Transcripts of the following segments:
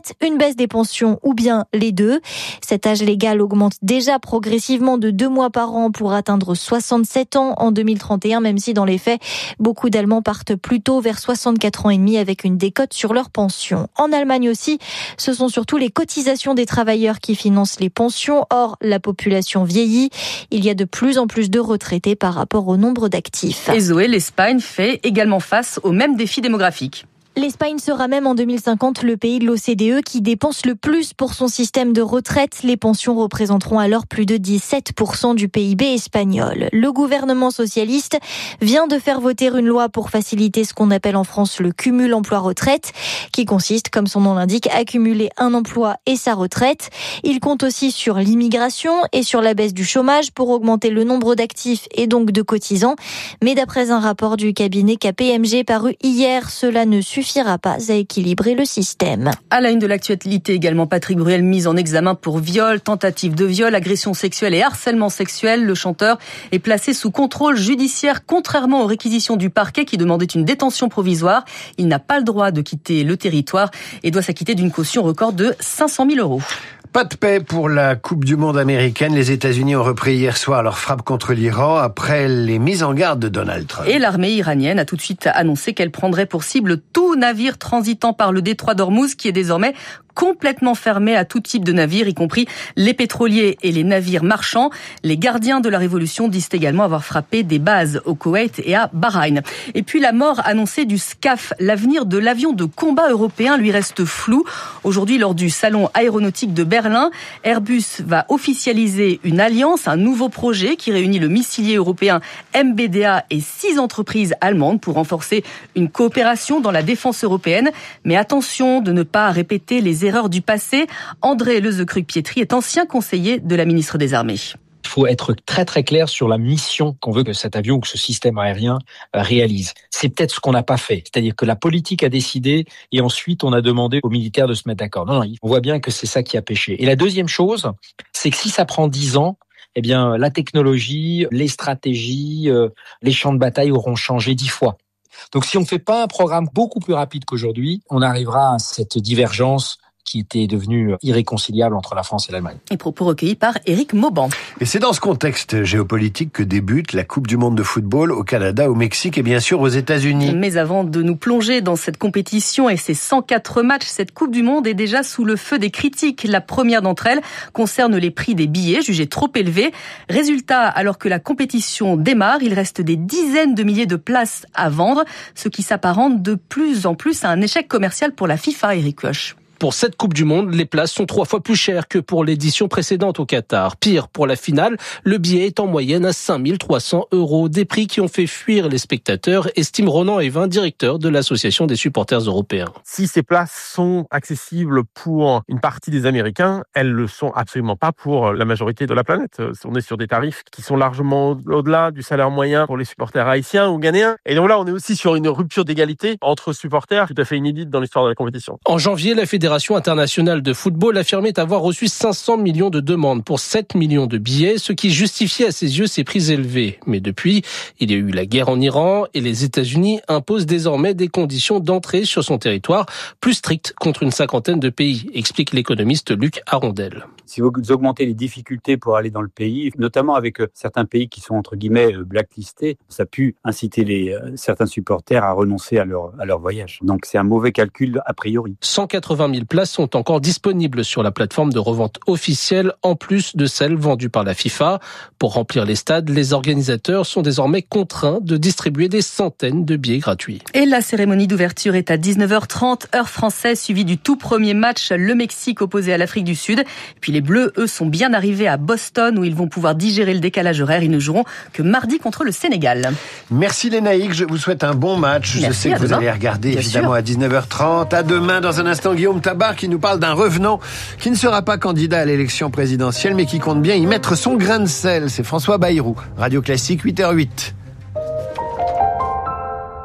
retraite, une baisse des pensions ou bien les deux. Cet âge légal augmente déjà progressivement de 2 mois par an pour atteindre 67 ans en 2031, même si dans les faits, beaucoup d'Allemands partent plutôt vers 64 ans et demi avec une décote sur leur pension. En Allemagne aussi, ce sont surtout les cotisations des travailleurs qui financent les pensions. Or, la population vieillit. Il y a de plus en plus de retraités par rapport au nombre d'actifs. Et Zoé, l'Espagne fait également face aux mêmes défis démographiques. L'Espagne sera même en 2050 le pays de l'OCDE qui dépense le plus pour son système de retraite. Les pensions représenteront alors plus de 17% du PIB espagnol. Le gouvernement socialiste vient de faire voter une loi pour faciliter ce qu'on appelle en France le cumul emploi-retraite, qui consiste, comme son nom l'indique, à cumuler un emploi et sa retraite. Il compte aussi sur l'immigration et sur la baisse du chômage pour augmenter le nombre d'actifs et donc de cotisants. Mais d'après un rapport du cabinet KPMG paru hier, cela ne suffira pas à équilibrer le système. À la une de l'actualité également, Patrick Bruel mis en examen pour viol, tentative de viol, agression sexuelle et harcèlement sexuel. Le chanteur est placé sous contrôle judiciaire contrairement aux réquisitions du parquet qui demandait une détention provisoire. Il n'a pas le droit de quitter le territoire et doit s'acquitter d'une caution record de 500 000 €. Pas de paix pour la Coupe du Monde américaine. Les États-Unis ont repris hier soir leur frappe contre l'Iran après les mises en garde de Donald Trump. Et l'armée iranienne a tout de suite annoncé qu'elle prendrait pour cible tout navire transitant par le détroit d'Ormuz qui est désormais complètement fermé à tout type de navires, y compris les pétroliers et les navires marchands. Les gardiens de la révolution disent également avoir frappé des bases au Koweït et à Bahreïn. Et puis la mort annoncée du SCAF. L'avenir de l'avion de combat européen lui reste flou. Aujourd'hui, lors du salon aéronautique de Berlin, Airbus va officialiser une alliance, un nouveau projet qui réunit le missilier européen MBDA et 6 entreprises allemandes pour renforcer une coopération dans la défense européenne. Mais attention de ne pas répéter les erreurs du passé. André Lezecruc-Pietri est ancien conseiller de la ministre des Armées. Il faut être très très clair sur la mission qu'on veut que cet avion ou que ce système aérien réalise. C'est peut-être ce qu'on n'a pas fait. C'est-à-dire que la politique a décidé et ensuite on a demandé aux militaires de se mettre d'accord. Non, on voit bien que c'est ça qui a péché. Et la deuxième chose, c'est que si ça prend 10 ans, eh bien la technologie, les stratégies, les champs de bataille auront changé 10 fois. Donc si on ne fait pas un programme beaucoup plus rapide qu'aujourd'hui, on arrivera à cette divergence qui était devenue irréconciliable entre la France et l'Allemagne. Et propos recueillis par Éric Mauban. Et c'est dans ce contexte géopolitique que débute la Coupe du Monde de football au Canada, au Mexique et bien sûr aux États-Unis. Mais avant de nous plonger dans cette compétition et ses 104 matchs, cette Coupe du Monde est déjà sous le feu des critiques. La première d'entre elles concerne les prix des billets, jugés trop élevés. Résultat, alors que la compétition démarre, il reste des dizaines de milliers de places à vendre, ce qui s'apparente de plus en plus à un échec commercial pour la FIFA, Éric Koch. Pour cette Coupe du Monde, les places sont 3 fois plus chères que pour l'édition précédente au Qatar. Pire, pour la finale, le billet est en moyenne à 5 300 €. Des prix qui ont fait fuir les spectateurs, estime Ronan Evin, directeur de l'Association des supporters européens. Si ces places sont accessibles pour une partie des Américains, elles le sont absolument pas pour la majorité de la planète. On est sur des tarifs qui sont largement au-delà du salaire moyen pour les supporters haïtiens ou ghanéens. Et donc là, on est aussi sur une rupture d'égalité entre supporters tout à fait inédite dans l'histoire de la compétition. En janvier, la Fédération internationale de football affirmait avoir reçu 500 millions de demandes pour 7 millions de billets, ce qui justifiait à ses yeux ces prix élevés. Mais depuis, il y a eu la guerre en Iran et les États-Unis imposent désormais des conditions d'entrée sur son territoire plus strictes contre une cinquantaine de pays, explique l'économiste Luc Arondel. Si vous augmentez les difficultés pour aller dans le pays, notamment avec certains pays qui sont entre guillemets blacklistés, ça a pu inciter certains supporters à renoncer à leur voyage. Donc c'est un mauvais calcul a priori. 180 000 places sont encore disponibles sur la plateforme de revente officielle, en plus de celles vendues par la FIFA. Pour remplir les stades, les organisateurs sont désormais contraints de distribuer des centaines de billets gratuits. Et la cérémonie d'ouverture est à 19h30, heure française, suivie du tout premier match, le Mexique opposé à l'Afrique du Sud. Puis les Bleus, eux, sont bien arrivés à Boston où ils vont pouvoir digérer le décalage horaire. Ils ne joueront que mardi contre le Sénégal. Merci Lénaïque, je vous souhaite un bon match. Merci, je sais que vous allez regarder bien évidemment sûr. à 19h30. À demain, dans un instant, Guillaume Tabar qui nous parle d'un revenant qui ne sera pas candidat à l'élection présidentielle mais qui compte bien y mettre son grain de sel. C'est François Bayrou, Radio Classique 8h08.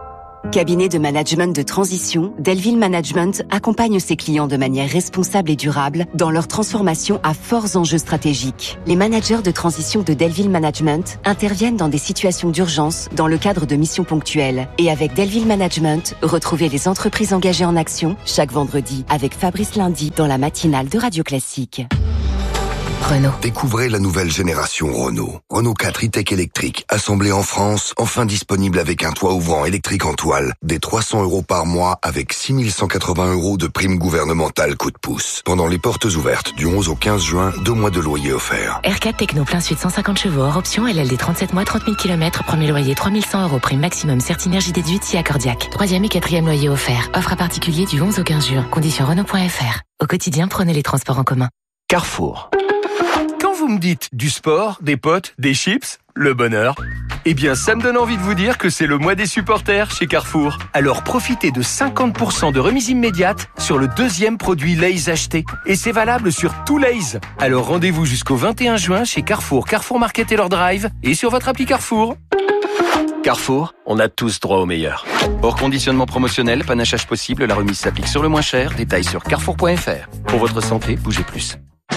Cabinet de management de transition, Delville Management accompagne ses clients de manière responsable et durable dans leur transformation à forts enjeux stratégiques. Les managers de transition de Delville Management interviennent dans des situations d'urgence dans le cadre de missions ponctuelles. Et avec Delville Management, retrouvez les entreprises engagées en action chaque vendredi avec Fabrice Lundi dans la matinale de Radio Classique. Renault. Découvrez la nouvelle génération Renault. Renault 4 e-Tech électrique, assemblé en France, enfin disponible avec un toit ouvrant électrique en toile, des 300 € par mois avec 6 180 € de prime gouvernementale coup de pouce. Pendant les portes ouvertes du 11 au 15 juin, 2 mois de loyer offerts. R4 Techno plein sud 150 chevaux, hors option, LLD 37 mois, 30 000 km, premier loyer 3 100 €, prime maximum, Certinergie déduite si accordiaque. 3e et 4e loyer offert. Offre à particulier du 11 au 15 juin. Conditions Renault.fr. Au quotidien, prenez les transports en commun. Carrefour. Quand vous me dites du sport, des potes, des chips, le bonheur, eh bien ça me donne envie de vous dire que c'est le mois des supporters chez Carrefour. Alors profitez de 50% de remise immédiate sur le 2e produit Lay's acheté. Et c'est valable sur tout Lay's. Alors rendez-vous jusqu'au 21 juin chez Carrefour, Carrefour Market et leur drive et sur votre appli Carrefour. Carrefour, on a tous droit au meilleur. Hors conditionnement promotionnel, panachage possible, la remise s'applique sur le moins cher. Détails sur carrefour.fr. Pour votre santé, bougez plus.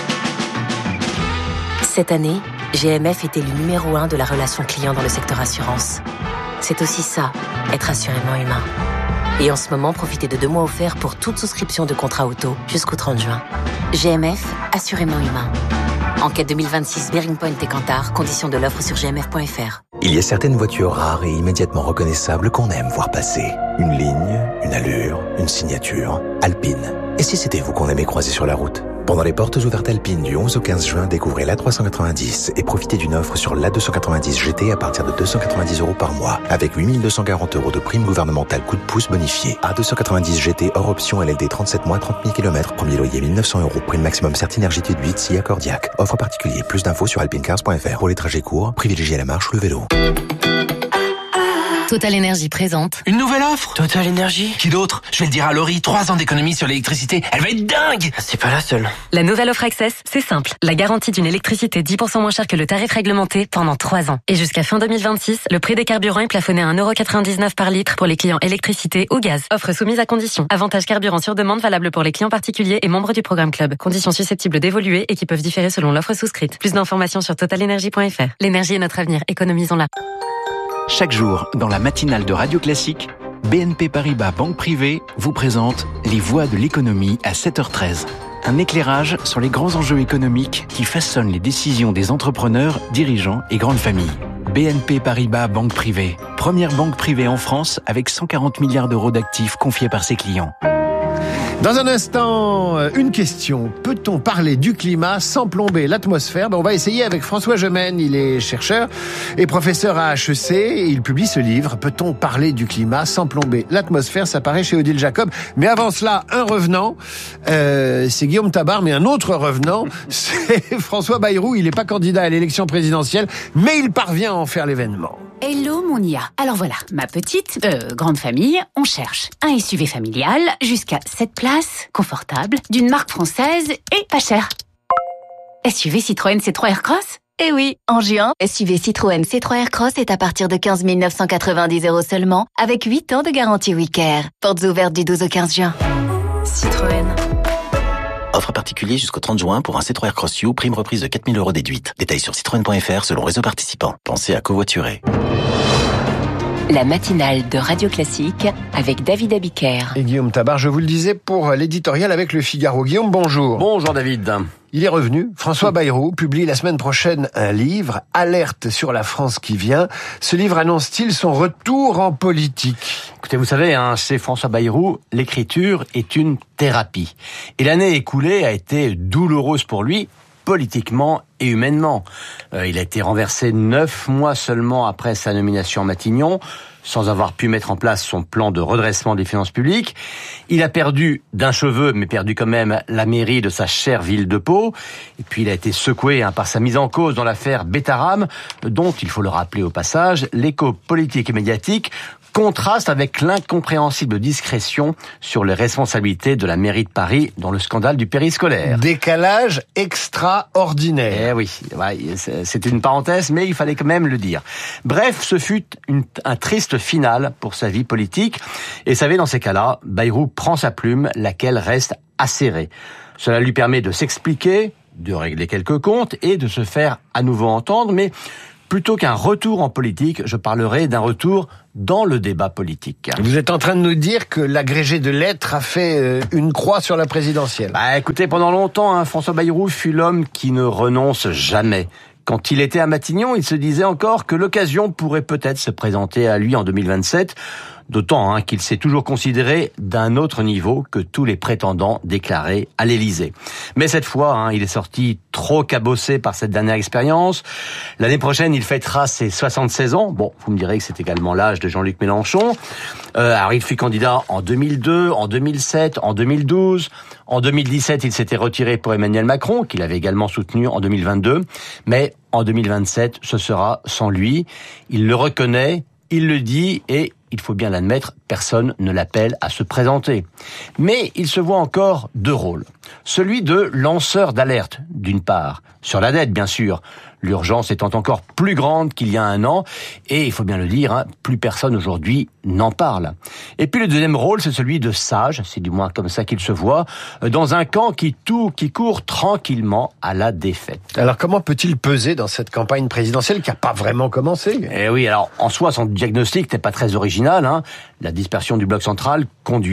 Cette année, GMF est élu numéro 1 de la relation client dans le secteur assurance. C'est aussi ça, être assurément humain. Et en ce moment, profitez de 2 mois offerts pour toute souscription de contrat auto jusqu'au 30 juin. GMF, assurément humain. Enquête 2026, Bearing Point et Kantar, conditions de l'offre sur gmf.fr. Il y a certaines voitures rares et immédiatement reconnaissables qu'on aime voir passer. Une ligne, une allure, une signature. Alpine. Et si c'était vous qu'on aimait croiser sur la route ? Pendant les portes ouvertes Alpine du 11 au 15 juin, découvrez l'A390 et profitez d'une offre sur l'A290 GT à partir de 290 € par mois, avec 8 240 € de prime gouvernementale coup de pouce bonifié. A290 GT hors option LLD 37 mois, 30 000 km, premier loyer 1 900 €, prime maximum Certinergie déduite si accordiaque. Offre particulier, plus d'infos sur alpinecars.fr. Pour les trajets courts, privilégiez la marche ou le vélo. Total Énergie présente. Une nouvelle offre Total Énergie. Qui d'autre? Je vais le dire à Laurie, 3 ans d'économie sur l'électricité. Elle va être dingue. C'est pas la seule. La nouvelle offre Access, c'est simple. La garantie d'une électricité 10% moins chère que le tarif réglementé pendant 3 ans. Et jusqu'à fin 2026, le prix des carburants est plafonné à 1,99 € par litre pour les clients électricité ou gaz. Offre soumise à conditions. Avantage carburant sur demande valable pour les clients particuliers et membres du programme Club. Conditions susceptibles d'évoluer et qui peuvent différer selon l'offre souscrite. Plus d'informations sur totalenergie.fr. L'énergie est notre avenir. Économisons-la. Chaque jour, dans la matinale de Radio Classique, BNP Paribas Banque Privée vous présente Les Voix de l'économie à 7h13. Un éclairage sur les grands enjeux économiques qui façonnent les décisions des entrepreneurs, dirigeants et grandes familles. BNP Paribas Banque Privée, première banque privée en France avec 140 milliards d'euros d'actifs confiés par ses clients. Dans un instant, une question. Peut-on parler du climat sans plomber l'atmosphère ? On va essayer avec François Gemène. Il est chercheur et professeur à HEC. Et il publie ce livre, Peut-on parler du climat sans plomber l'atmosphère ? Ça paraît chez Odile Jacob. Mais avant cela, un revenant. C'est Guillaume Tabar, mais un autre revenant, c'est François Bayrou. Il n'est pas candidat à l'élection présidentielle, mais il parvient à en faire l'événement. Hello mon IA. Alors voilà, ma petite, grande famille, on cherche un SUV familial jusqu'à 7 places, confortable, d'une marque française et pas cher. SUV Citroën C3 Aircross ? Eh oui, en juin, SUV Citroën C3 Aircross est à partir de 15 990 € seulement, avec 8 ans de garantie WeCare. Portes ouvertes du 12 au 15 juin. Citroën. Offre particulier jusqu'au 30 juin pour un C3 Aircross U, prime reprise de 4 000 € déduite. Détails sur citroën.fr selon réseau participant. Pensez à covoiturer. La matinale de Radio Classique avec David Abiker. Et Guillaume Tabar, je vous le disais, pour l'éditorial avec Le Figaro. Guillaume, bonjour. Bonjour David. Il est revenu. François Bayrou publie la semaine prochaine un livre, Alerte sur la France qui vient. Ce livre annonce-t-il son retour en politique ? Écoutez, vous savez, chez François Bayrou, l'écriture est une thérapie. Et l'année écoulée a été douloureuse pour lui, politiquement et humainement. Il a été renversé 9 mois seulement après sa nomination à Matignon, sans avoir pu mettre en place son plan de redressement des finances publiques. Il a perdu d'un cheveu, mais perdu quand même la mairie de sa chère ville de Pau. Et puis il a été secoué par sa mise en cause dans l'affaire Betaram, dont, il faut le rappeler au passage, l'écho politique et médiatique contraste avec l'incompréhensible discrétion sur les responsabilités de la mairie de Paris dans le scandale du périscolaire. Décalage extraordinaire. Eh oui, c'est une parenthèse, mais il fallait quand même le dire. Bref, ce fut un triste final pour sa vie politique. Et vous savez, dans ces cas-là, Bayrou prend sa plume, laquelle reste acérée. Cela lui permet de s'expliquer, de régler quelques comptes et de se faire à nouveau entendre, mais plutôt qu'un retour en politique, je parlerai d'un retour dans le débat politique. Vous êtes en train de nous dire que l'agrégé de lettres a fait une croix sur la présidentielle. Écoutez, pendant longtemps, François Bayrou fut l'homme qui ne renonce jamais. Quand il était à Matignon, il se disait encore que l'occasion pourrait peut-être se présenter à lui en 2027, d'autant qu'il s'est toujours considéré d'un autre niveau que tous les prétendants déclarés à l'Élysée. Mais cette fois, il est sorti trop cabossé par cette dernière expérience. L'année prochaine, il fêtera ses 76 ans. Bon, vous me direz que c'est également l'âge de Jean-Luc Mélenchon. Alors, il fut candidat en 2002, en 2007, en 2012. En 2017, il s'était retiré pour Emmanuel Macron, qu'il avait également soutenu en 2022. Mais en 2027, ce sera sans lui. Il le reconnaît, il le dit et il faut bien l'admettre, personne ne l'appelle à se présenter. Mais il se voit encore deux rôles. Celui de lanceur d'alerte, d'une part, sur la dette, bien sûr. L'urgence étant encore plus grande qu'il y a un an, et il faut bien le dire, plus personne aujourd'hui n'en parle. Et puis le deuxième rôle, c'est celui de sage, c'est du moins comme ça qu'il se voit, dans un camp qui court tranquillement à la défaite. Alors comment peut-il peser dans cette campagne présidentielle qui n'a pas vraiment commencé ? Eh oui, alors en soi, son diagnostic n'est pas très original. La dispersion du bloc central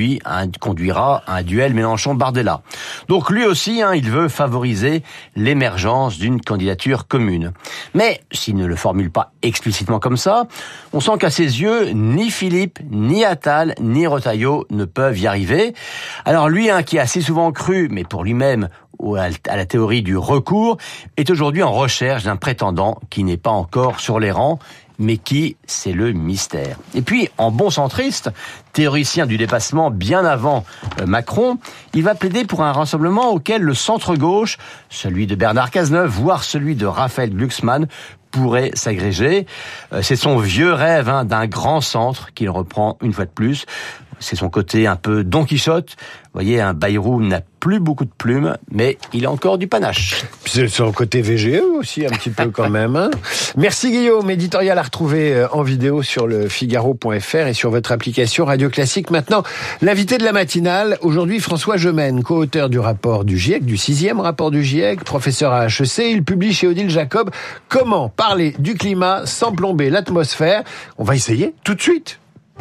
conduira à un duel Mélenchon-Bardella. Donc lui aussi, il veut favoriser l'émergence d'une candidature commune. Mais s'il ne le formule pas explicitement comme ça, on sent qu'à ses yeux, ni Philippe, ni Attal, ni Retailleau ne peuvent y arriver. Alors lui, qui a assez souvent cru, mais pour lui-même, à la théorie du recours, est aujourd'hui en recherche d'un prétendant qui n'est pas encore sur les rangs, mais qui, c'est le mystère. Et puis, en bon centriste, théoricien du dépassement bien avant Macron, il va plaider pour un rassemblement auquel le centre-gauche, celui de Bernard Cazeneuve, voire celui de Raphaël Glucksmann, pourrait s'agréger. C'est son vieux rêve d'un grand centre qu'il reprend une fois de plus. C'est son côté un peu Don Quichotte. Vous voyez, Bayrou n'a plus beaucoup de plumes, mais il a encore du panache. C'est son côté VGE aussi, un petit peu quand même. Merci Guillaume, éditorial à retrouver en vidéo sur le Figaro.fr et sur votre application Radio Classique. Maintenant, l'invité de la matinale, aujourd'hui François Gemène, co-auteur du rapport du GIEC, du 6e rapport du GIEC, professeur à HEC. Il publie chez Odile Jacob Comment parler du climat sans plomber l'atmosphère. On va essayer tout de suite.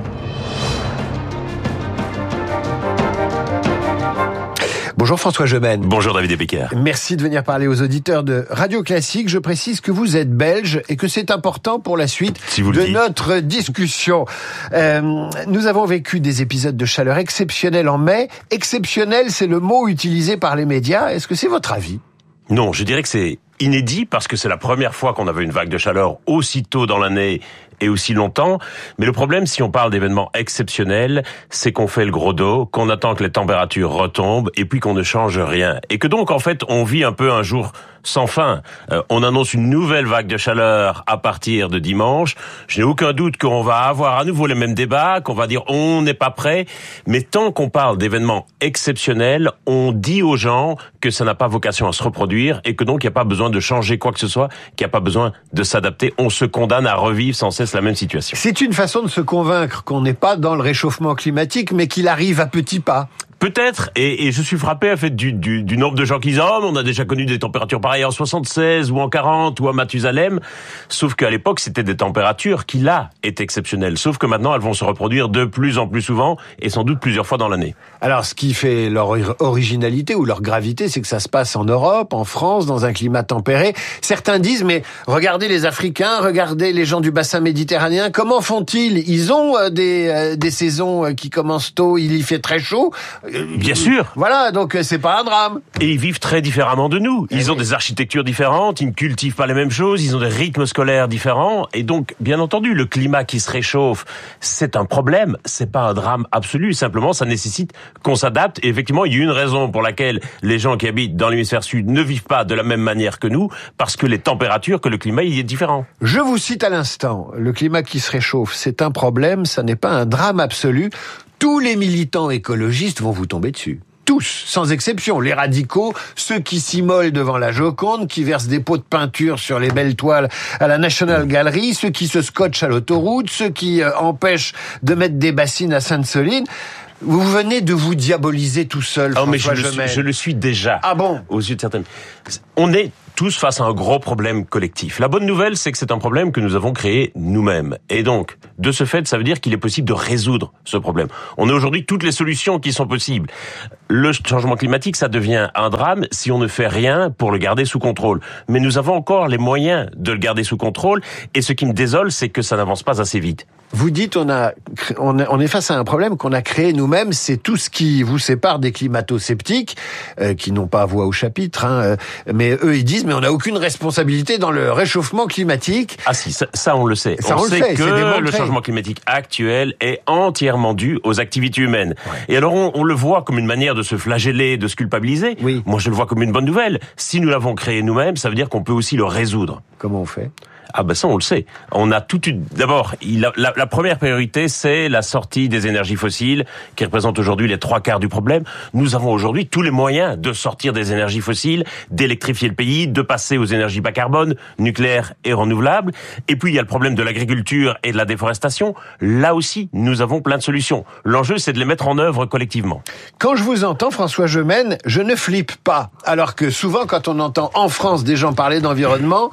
Bonjour François Gemène. Bonjour David Becker. Merci de venir parler aux auditeurs de Radio Classique. Je précise que vous êtes belge et que c'est important pour la suite de notre discussion. Nous avons vécu des épisodes de chaleur exceptionnels en mai. Exceptionnel, c'est le mot utilisé par les médias. Est-ce que c'est votre avis ? Non, je dirais que c'est inédit parce que c'est la première fois qu'on avait une vague de chaleur aussitôt dans l'année et aussi longtemps. Mais le problème, si on parle d'événements exceptionnels, c'est qu'on fait le gros dos, qu'on attend que les températures retombent et puis qu'on ne change rien. Et que donc, en fait, on vit un peu un jour sans fin. On annonce une nouvelle vague de chaleur à partir de dimanche. Je n'ai aucun doute qu'on va avoir à nouveau les mêmes débats, qu'on va dire on n'est pas prêt. Mais tant qu'on parle d'événements exceptionnels, on dit aux gens que ça n'a pas vocation à se reproduire et que donc il n'y a pas besoin de changer quoi que ce soit, qu'il n'y a pas besoin de s'adapter. On se condamne à revivre sans cesse la même situation. C'est une façon de se convaincre qu'on n'est pas dans le réchauffement climatique, mais qu'il arrive à petits pas. Peut-être, et je suis frappé en fait du nombre de gens qui disent on a déjà connu des températures pareilles en 76 ou en 40 ou à Mathusalem, sauf qu'à l'époque c'était des températures qui là étaient exceptionnelles, sauf que maintenant elles vont se reproduire de plus en plus souvent et sans doute plusieurs fois dans l'année. Alors ce qui fait leur originalité ou leur gravité, c'est que ça se passe en Europe, en France, dans un climat tempéré. Certains disent mais regardez les Africains, regardez les gens du bassin méditerranéen, comment font-ils ? Ils ont des saisons qui commencent tôt, il y fait très chaud. Bien sûr. Voilà, donc c'est pas un drame. Et ils vivent très différemment de nous. Ils ont des architectures différentes, ils ne cultivent pas les mêmes choses, ils ont des rythmes scolaires différents. Et donc, bien entendu, le climat qui se réchauffe, c'est un problème, c'est pas un drame absolu. Simplement, ça nécessite qu'on s'adapte. Et effectivement, il y a une raison pour laquelle les gens qui habitent dans l'hémisphère sud ne vivent pas de la même manière que nous, parce que les températures, que le climat, il est différent. Je vous cite à l'instant, le climat qui se réchauffe, c'est un problème, ça n'est pas un drame absolu. Tous les militants écologistes vont vous tomber dessus. Tous, sans exception. Les radicaux, ceux qui s'immolent devant la Joconde, qui versent des pots de peinture sur les belles toiles à la National Gallery, ceux qui se scotchent à l'autoroute, ceux qui empêchent de mettre des bassines à Sainte-Soline. Vous venez de vous diaboliser tout seul, François Gemenne. Je le suis déjà. Ah bon? Aux yeux de certaines. On est tous face à un gros problème collectif. La bonne nouvelle, c'est que c'est un problème que nous avons créé nous-mêmes. Et donc, de ce fait, ça veut dire qu'il est possible de résoudre ce problème. On a aujourd'hui toutes les solutions qui sont possibles. Le changement climatique, ça devient un drame si on ne fait rien pour le garder sous contrôle. Mais nous avons encore les moyens de le garder sous contrôle. Et ce qui me désole, c'est que ça n'avance pas assez vite. Vous dites on est face à un problème qu'on a créé nous-mêmes, c'est tout ce qui vous sépare des climato-sceptiques qui n'ont pas voix au chapitre, mais eux ils disent mais on n'a aucune responsabilité dans le réchauffement climatique. Ah si, ça on le sait. On sait que le changement climatique actuel est entièrement dû aux activités humaines. Ouais. Et alors on le voit comme une manière de se flageller, de se culpabiliser. Oui. Moi je le vois comme une bonne nouvelle. Si nous l'avons créé nous-mêmes, ça veut dire qu'on peut aussi le résoudre. Comment on fait ? Ah ben ça on le sait. On a d'abord la première priorité c'est la sortie des énergies fossiles qui représentent aujourd'hui les 3/4 du problème. Nous avons aujourd'hui tous les moyens de sortir des énergies fossiles, d'électrifier le pays, de passer aux énergies bas carbone, nucléaires et renouvelables. Et puis il y a le problème de l'agriculture et de la déforestation. Là aussi nous avons plein de solutions. L'enjeu c'est de les mettre en œuvre collectivement. Quand je vous entends François Gemenne, je ne flippe pas. Alors que souvent quand on entend en France des gens parler d'environnement,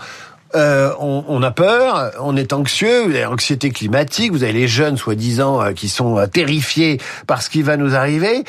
on a peur, on est anxieux, vous avez l'anxiété climatique, vous avez les jeunes soi-disant qui sont terrifiés par ce qui va nous arriver.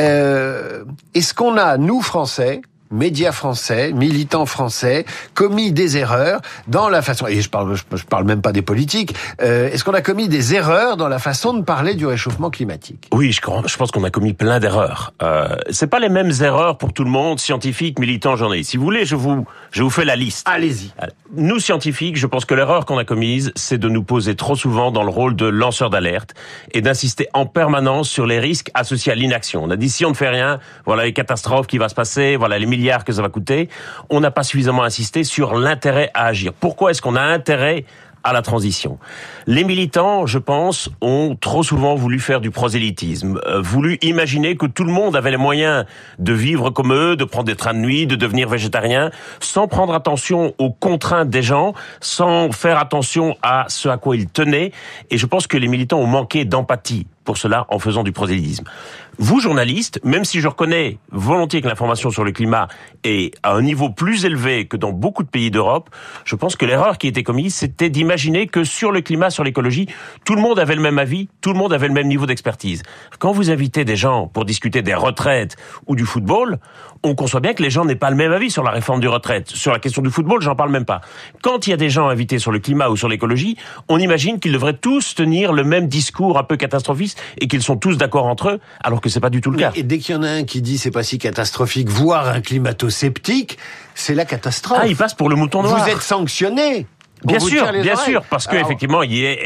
Est-ce qu'on a, nous Français, médias français, militants français, commis des erreurs dans la façon, et je parle même pas des politiques, est-ce qu'on a commis des erreurs dans la façon de parler du réchauffement climatique? Oui, je pense qu'on a commis plein d'erreurs. C'est pas les mêmes erreurs pour tout le monde, scientifiques, militants, journalistes. Si vous voulez, je vous fais la liste. Allez-y. Nous, scientifiques, je pense que l'erreur qu'on a commise, c'est de nous poser trop souvent dans le rôle de lanceur d'alerte et d'insister en permanence sur les risques associés à l'inaction. On a dit si on ne fait rien, voilà les catastrophes qui vont se passer, voilà les milliards que ça va coûter. On n'a pas suffisamment insisté sur l'intérêt à agir. Pourquoi est-ce qu'on a intérêt à la transition? Les militants, je pense, ont trop souvent voulu faire du prosélytisme, voulu imaginer que tout le monde avait les moyens de vivre comme eux, de prendre des trains de nuit, de devenir végétarien, sans prendre attention aux contraintes des gens, sans faire attention à ce à quoi ils tenaient. Et je pense que les militants ont manqué d'empathie pour cela en faisant du prosélytisme. Vous, journalistes, même si je reconnais volontiers que l'information sur le climat est à un niveau plus élevé que dans beaucoup de pays d'Europe, je pense que l'erreur qui a été commise, c'était d'imaginer que sur le climat, sur l'écologie, tout le monde avait le même avis, tout le monde avait le même niveau d'expertise. Quand vous invitez des gens pour discuter des retraites ou du football, on conçoit bien que les gens n'aient pas le même avis sur la réforme du retraite. Sur la question du football, j'en parle même pas. Quand il y a des gens invités sur le climat ou sur l'écologie, on imagine qu'ils devraient tous tenir le même discours un peu catastrophiste et qu'ils sont tous d'accord entre eux, alors que c'est pas du tout le cas. Et dès qu'il y en a un qui dit c'est pas si catastrophique, voire un climato-sceptique, c'est la catastrophe. Ah, il passe pour le mouton noir. Vous êtes sanctionné. Bien sûr, parce que effectivement,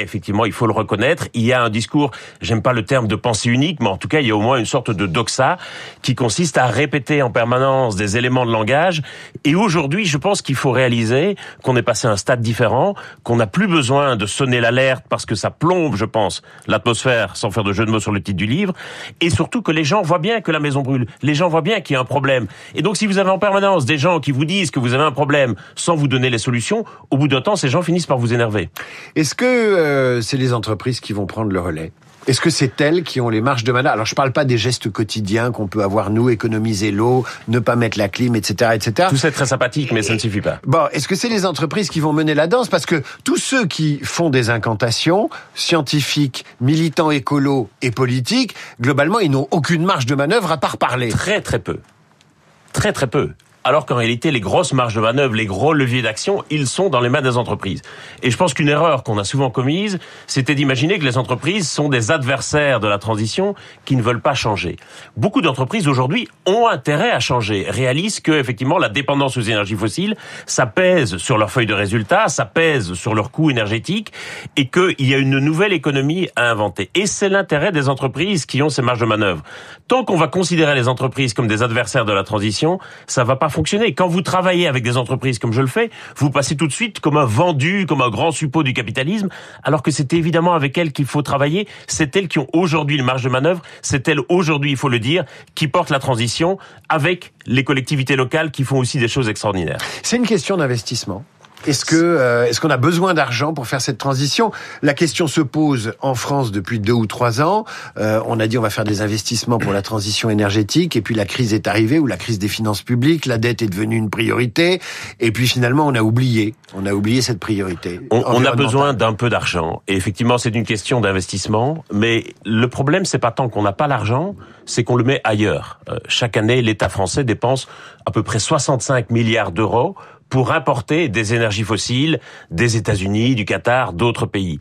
il faut le reconnaître, il y a un discours, j'aime pas le terme de pensée unique, mais en tout cas, il y a au moins une sorte de doxa qui consiste à répéter en permanence des éléments de langage. Et aujourd'hui, je pense qu'il faut réaliser qu'on est passé à un stade différent, qu'on n'a plus besoin de sonner l'alerte parce que ça plombe, je pense, l'atmosphère, sans faire de jeu de mots sur le titre du livre, et surtout que les gens voient bien que la maison brûle, les gens voient bien qu'il y a un problème. Et donc, si vous avez en permanence des gens qui vous disent que vous avez un problème sans vous donner les solutions, au bout d'un temps, ces gens finissent par vous énerver. Est-ce que c'est les entreprises qui vont prendre le relais ? Est-ce que c'est elles qui ont les marges de manœuvre ? Alors, je parle pas des gestes quotidiens qu'on peut avoir, nous, économiser l'eau, ne pas mettre la clim, etc., etc. Tout ça est très sympathique, mais ça ne suffit pas. Bon, est-ce que c'est les entreprises qui vont mener la danse ? Parce que tous ceux qui font des incantations, scientifiques, militants écolos et politiques, globalement, ils n'ont aucune marge de manœuvre à part parler. Très, très peu. Très, très peu. alors qu'en réalité, les grosses marges de manœuvre, les gros leviers d'action, ils sont dans les mains des entreprises. Et je pense qu'une erreur qu'on a souvent commise, c'était d'imaginer que les entreprises sont des adversaires de la transition qui ne veulent pas changer. Beaucoup d'entreprises aujourd'hui ont intérêt à changer, réalisent que effectivement la dépendance aux énergies fossiles, ça pèse sur leur feuille de résultats, ça pèse sur leur coût énergétique et qu'il y a une nouvelle économie à inventer. Et c'est l'intérêt des entreprises qui ont ces marges de manœuvre. Tant qu'on va considérer les entreprises comme des adversaires de la transition, ça va pas fonctionner. Quand vous travaillez avec des entreprises comme je le fais, vous passez tout de suite comme un vendu, comme un grand suppôt du capitalisme, alors que c'est évidemment avec elles qu'il faut travailler. C'est elles qui ont aujourd'hui une marge de manœuvre. C'est elles aujourd'hui, il faut le dire, qui portent la transition avec les collectivités locales qui font aussi des choses extraordinaires. C'est une question d'investissement. Est-ce qu'on a besoin d'argent pour faire cette transition? La question se pose en France depuis 2 ou 3 ans. On a dit on va faire des investissements pour la transition énergétique, et puis la crise est arrivée, ou la crise des finances publiques, la dette est devenue une priorité, et puis finalement on a oublié cette priorité. On a besoin d'un peu d'argent, et effectivement c'est une question d'investissement, mais le problème c'est pas tant qu'on n'a pas l'argent, c'est qu'on le met ailleurs. Chaque année, l'État français dépense à peu près 65 milliards d'euros pour importer des énergies fossiles des États-Unis, du Qatar, d'autres pays.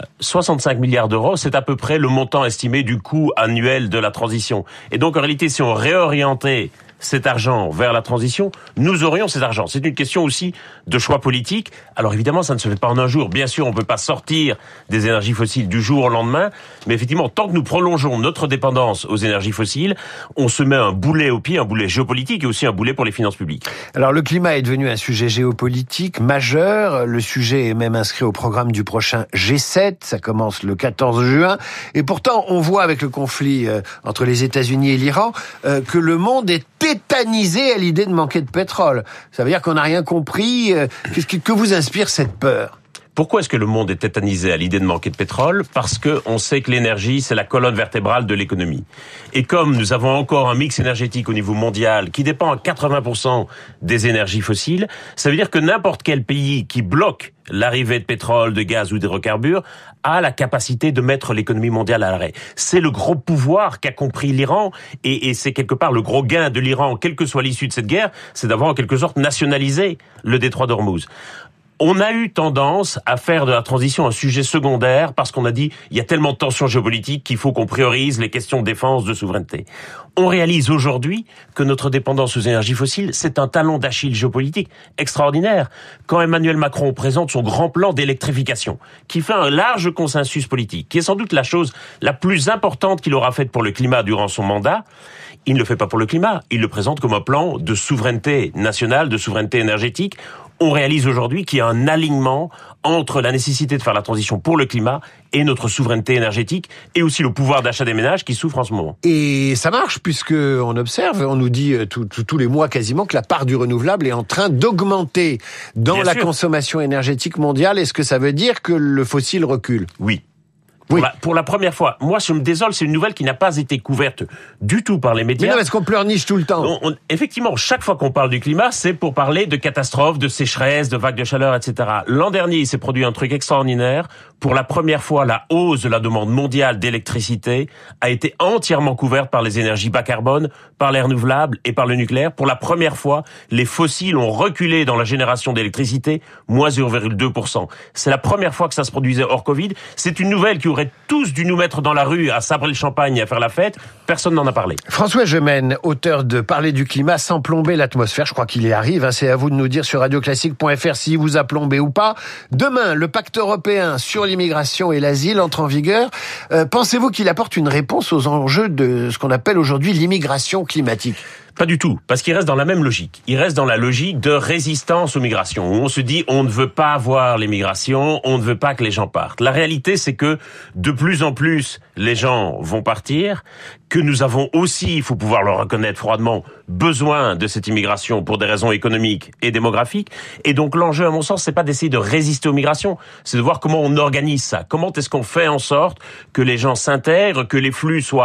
65 milliards d'euros, c'est à peu près le montant estimé du coût annuel de la transition. Et donc, en réalité, si on réorientait cet argent vers la transition, nous aurions cet argent. C'est une question aussi de choix politique. Alors évidemment, ça ne se fait pas en un jour. Bien sûr, on ne peut pas sortir des énergies fossiles du jour au lendemain, mais effectivement, tant que nous prolongeons notre dépendance aux énergies fossiles, on se met un boulet au pied, un boulet géopolitique et aussi un boulet pour les finances publiques. Alors le climat est devenu un sujet géopolitique majeur. Le sujet est même inscrit au programme du prochain G7. Ça commence le 14 juin. Et pourtant, on voit avec le conflit entre les États-Unis et l'Iran que le monde est tétanisé à l'idée de manquer de pétrole. Ça veut dire qu'on n'a rien compris. Que vous inspire cette peur ? Pourquoi est-ce que le monde est tétanisé à l'idée de manquer de pétrole ? Parce que on sait que l'énergie, c'est la colonne vertébrale de l'économie. Et comme nous avons encore un mix énergétique au niveau mondial qui dépend à 80% des énergies fossiles, ça veut dire que n'importe quel pays qui bloque l'arrivée de pétrole, de gaz ou d'hydrocarbures a la capacité de mettre l'économie mondiale à l'arrêt. C'est le gros pouvoir qu'a compris l'Iran, et c'est quelque part le gros gain de l'Iran, quelle que soit l'issue de cette guerre, c'est d'avoir en quelque sorte nationalisé le détroit d'Ormuz. On a eu tendance à faire de la transition un sujet secondaire parce qu'on a dit il y a tellement de tensions géopolitiques qu'il faut qu'on priorise les questions de défense, de souveraineté. On réalise aujourd'hui que notre dépendance aux énergies fossiles, c'est un talon d'Achille géopolitique extraordinaire. Quand Emmanuel Macron présente son grand plan d'électrification, qui fait un large consensus politique, qui est sans doute la chose la plus importante qu'il aura faite pour le climat durant son mandat, il ne le fait pas pour le climat, il le présente comme un plan de souveraineté nationale, de souveraineté énergétique. On réalise aujourd'hui qu'il y a un alignement entre la nécessité de faire la transition pour le climat et notre souveraineté énergétique, et aussi le pouvoir d'achat des ménages qui souffrent en ce moment. Et ça marche, puisque on observe, on nous dit tous les mois quasiment que la part du renouvelable est en train d'augmenter dans Bien la sûr. Consommation énergétique mondiale. Est-ce que ça veut dire que le fossile recule ? Oui. Pour la première fois. Moi, je me désole, c'est une nouvelle qui n'a pas été couverte du tout par les médias. Mais non, est-ce qu'on pleurniche tout le temps ? Effectivement, chaque fois qu'on parle du climat, c'est pour parler de catastrophes, de sécheresse, de vagues de chaleur, etc. L'an dernier, il s'est produit un truc extraordinaire. Pour la première fois, la hausse de la demande mondiale d'électricité a été entièrement couverte par les énergies bas carbone, par les renouvelables et par le nucléaire. Pour la première fois, les fossiles ont reculé dans la génération d'électricité, moins 0,2%. C'est la première fois que ça se produisait hors Covid. C'est une nouvelle qui aurait tous dû nous mettre dans la rue à sabrer le champagne et à faire la fête. Personne n'en a parlé. François Gemène, auteur de Parler du climat sans plomber l'atmosphère, je crois qu'il y arrive. C'est à vous de nous dire sur radioclassique.fr s'il vous a plombé ou pas. Demain, le pacte européen sur l'immigration et l'asile entre en vigueur. Pensez-vous qu'il apporte une réponse aux enjeux de ce qu'on appelle aujourd'hui l'immigration climatique ? Pas du tout, parce qu'il reste dans la même logique. Il reste dans la logique de résistance aux migrations, où on se dit on ne veut pas avoir les migrations, on ne veut pas que les gens partent. La réalité, c'est que de plus en plus, les gens vont partir, que nous avons aussi, il faut pouvoir le reconnaître froidement, besoin de cette immigration pour des raisons économiques et démographiques. Et donc l'enjeu, à mon sens, c'est pas d'essayer de résister aux migrations, c'est de voir comment on organise ça. Comment est-ce qu'on fait en sorte que les gens s'intègrent, que les flux soient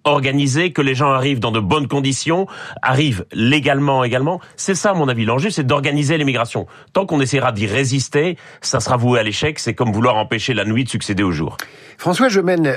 organiser, que les gens arrivent dans de bonnes conditions, arrivent légalement également. C'est ça, à mon avis. L'enjeu, c'est d'organiser l'immigration. Tant qu'on essaiera d'y résister, ça sera voué à l'échec. C'est comme vouloir empêcher la nuit de succéder au jour. François Gemène,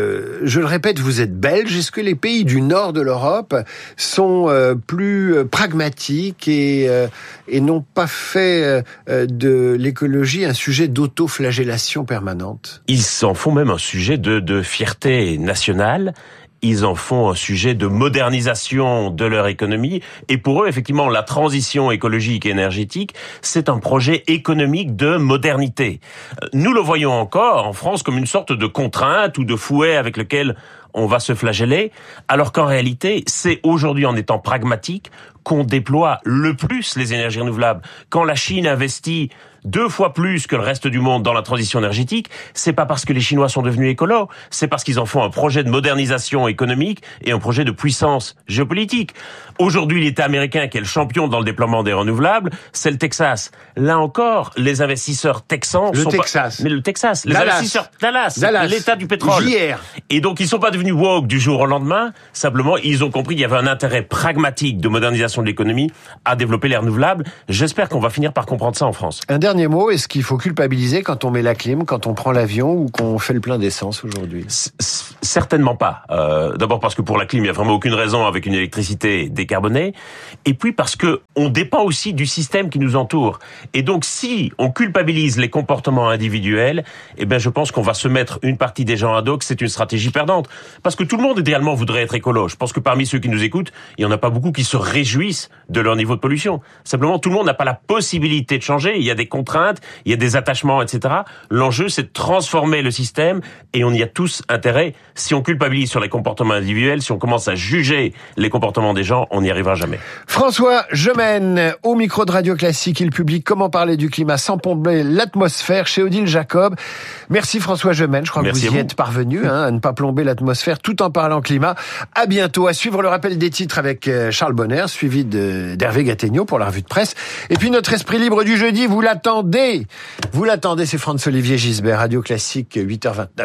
je le répète, vous êtes belge. Est-ce que les pays du nord de l'Europe sont plus pragmatiques et n'ont pas fait de l'écologie un sujet d'autoflagellation permanente? Ils en font même un sujet de fierté nationale. Ils en font un sujet de modernisation de leur économie. Et pour eux, effectivement, la transition écologique et énergétique, c'est un projet économique de modernité. Nous le voyons encore en France comme une sorte de contrainte ou de fouet avec lequel on va se flageller, alors qu'en réalité, c'est aujourd'hui en étant pragmatique qu'on déploie le plus les énergies renouvelables. Quand la Chine investit 2 fois plus que le reste du monde dans la transition énergétique, c'est pas parce que les Chinois sont devenus écolos, c'est parce qu'ils en font un projet de modernisation économique et un projet de puissance géopolitique. Aujourd'hui, l'État américain qui est le champion dans le déploiement des renouvelables, c'est le Texas. Là encore, les investisseurs texans le Texas. Mais le Texas, les Dallas. investisseurs Dallas, l'État du pétrole. JR. Et donc ils sont pas devenus woke du jour au lendemain, simplement ils ont compris qu'il y avait un intérêt pragmatique de modernisation de l'économie à développer les renouvelables. J'espère qu'on va finir par comprendre ça en France. Un dernier mot, est-ce qu'il faut culpabiliser quand on met la clim, quand on prend l'avion ou qu'on fait le plein d'essence aujourd'hui? Certainement pas. D'abord parce que pour la clim, il y a vraiment aucune raison avec une électricité décarbonée. Et puis parce que on dépend aussi du système qui nous entoure. Et donc si on culpabilise les comportements individuels, eh ben je pense qu'on va se mettre une partie des gens à dos que c'est une stratégie perdante. Parce que tout le monde idéalement voudrait être écolo. Je pense que parmi ceux qui nous écoutent, il y en a pas beaucoup qui se réjouissent de leur niveau de pollution. Simplement, tout le monde n'a pas la possibilité de changer. Il y a des contraintes, il y a des attachements, etc. L'enjeu, c'est de transformer le système et on y a tous intérêt. Si on culpabilise sur les comportements individuels, si on commence à juger les comportements des gens, on n'y arrivera jamais. François Gemène, au micro de Radio Classique, il publie Comment parler du climat sans plomber l'atmosphère chez Odile Jacob. Merci François Gemène, je crois que vous y êtes parvenu à ne pas plomber l'atmosphère tout en parlant climat. À bientôt, à suivre le rappel des titres avec Charles Bonner, suivi d'Hervé Gattegno pour la revue de presse. Et puis notre esprit libre du jeudi, vous l'attendez, c'est Franz-Olivier Gisbert, Radio Classique, 8h29.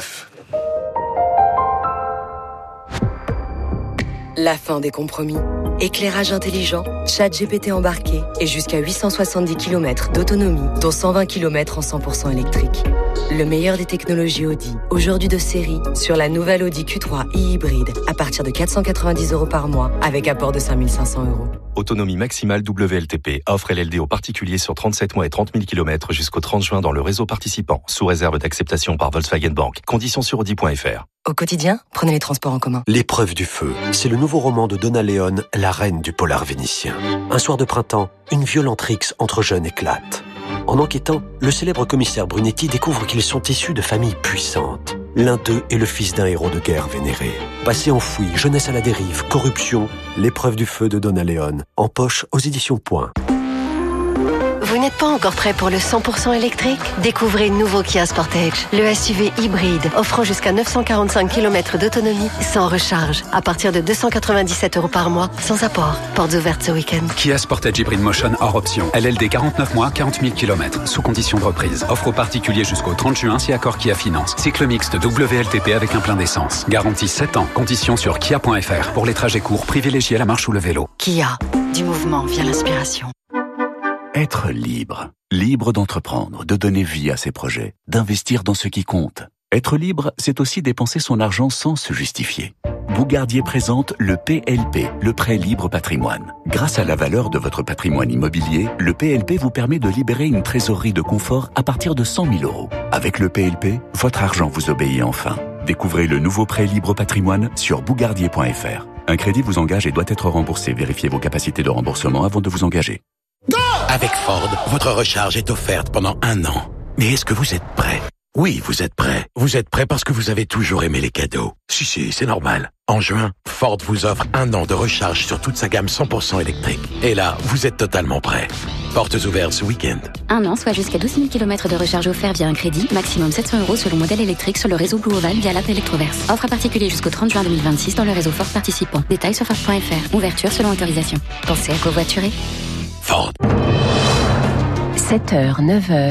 La fin des compromis. Éclairage intelligent, ChatGPT embarqué et jusqu'à 870 km d'autonomie, dont 120 km en 100% électrique. Le meilleur des technologies Audi, aujourd'hui de série, sur la nouvelle Audi Q3 e-hybride, à partir de 490 € par mois, avec apport de 5 500 €. Autonomie maximale WLTP, offre LLD aux particuliers sur 37 mois et 30 000 km jusqu'au 30 juin dans le réseau participant, sous réserve d'acceptation par Volkswagen Bank. Conditions sur Audi.fr. Au quotidien, prenez les transports en commun. L'épreuve du feu, c'est le nouveau roman de Donna Leone, la reine du polar vénitien. Un soir de printemps, une violente rixe entre jeunes éclate. En enquêtant, le célèbre commissaire Brunetti découvre qu'ils sont issus de familles puissantes. L'un d'eux est le fils d'un héros de guerre vénéré. Passé enfoui, jeunesse à la dérive, corruption, l'épreuve du feu de Donna Leone, en poche aux éditions Point. Vous n'êtes pas encore prêt pour le 100% électrique? Découvrez le nouveau Kia Sportage, le SUV hybride, offrant jusqu'à 945 km d'autonomie sans recharge, à partir de 297 € par mois, sans apport. Portes ouvertes ce week-end. Kia Sportage Hybrid Motion hors option. LLD 49 mois, 40 000 km, sous condition de reprise. Offre aux particuliers jusqu'au 30 juin si accord Kia Finance. Cycle mixte WLTP avec un plein d'essence. Garantie 7 ans. Conditions sur kia.fr. Pour les trajets courts, privilégiez la marche ou le vélo. Kia, du mouvement vient l'inspiration. Être libre. Libre d'entreprendre, de donner vie à ses projets, d'investir dans ce qui compte. Être libre, c'est aussi dépenser son argent sans se justifier. Bougardier présente le PLP, le prêt libre patrimoine. Grâce à la valeur de votre patrimoine immobilier, le PLP vous permet de libérer une trésorerie de confort à partir de 100 000 €. Avec le PLP, votre argent vous obéit enfin. Découvrez le nouveau prêt libre patrimoine sur bougardier.fr. Un crédit vous engage et doit être remboursé. Vérifiez vos capacités de remboursement avant de vous engager. Avec Ford, votre recharge est offerte pendant 1 an. Mais est-ce que vous êtes prêt? Oui, vous êtes prêt. Vous êtes prêt parce que vous avez toujours aimé les cadeaux. Si, c'est normal. En juin, Ford vous offre 1 an de recharge sur toute sa gamme 100% électrique. Et là, vous êtes totalement prêt. Portes ouvertes ce week-end. 1 an, soit jusqu'à 12 000 km de recharge offert via un crédit, maximum 700 € selon modèle électrique sur le réseau Blue Oval via l'app Electroverse. Offre à particulier jusqu'au 30 juin 2026 dans le réseau Ford participant. Détails sur Ford.fr. Ouverture selon autorisation. Pensez à covoiturer. Ford. 7h, 9h,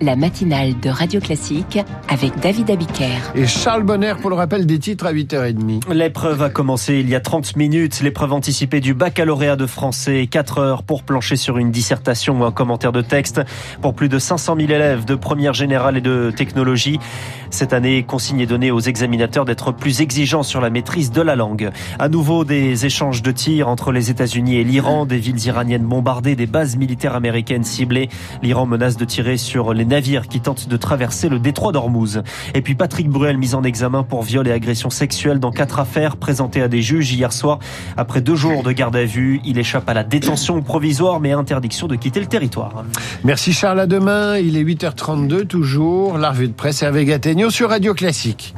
la matinale de Radio Classique avec David Abiker. Et Charles Bonner pour le rappel des titres à 8h30. L'épreuve a commencé il y a 30 minutes. L'épreuve anticipée du baccalauréat de français. 4 heures pour plancher sur une dissertation ou un commentaire de texte pour plus de 500 000 élèves de première générale et de technologie. Cette année, consigne est donnée aux examinateurs d'être plus exigeants sur la maîtrise de la langue. À nouveau, des échanges de tirs entre les États-Unis et l'Iran, des villes iraniennes bombardées, des bases militaires américaines ciblées. L'Iran menace de tirer sur les navires qui tentent de traverser le détroit d'Ormuz. Et puis Patrick Bruel mis en examen pour viol et agression sexuelle dans 4 affaires présentées à des juges hier soir. Après 2 jours de garde à vue, il échappe à la détention provisoire mais interdiction de quitter le territoire. Merci Charles, à demain. Il est 8h32 toujours. La revue de presse Hervé Gattegno sur Radio Classique.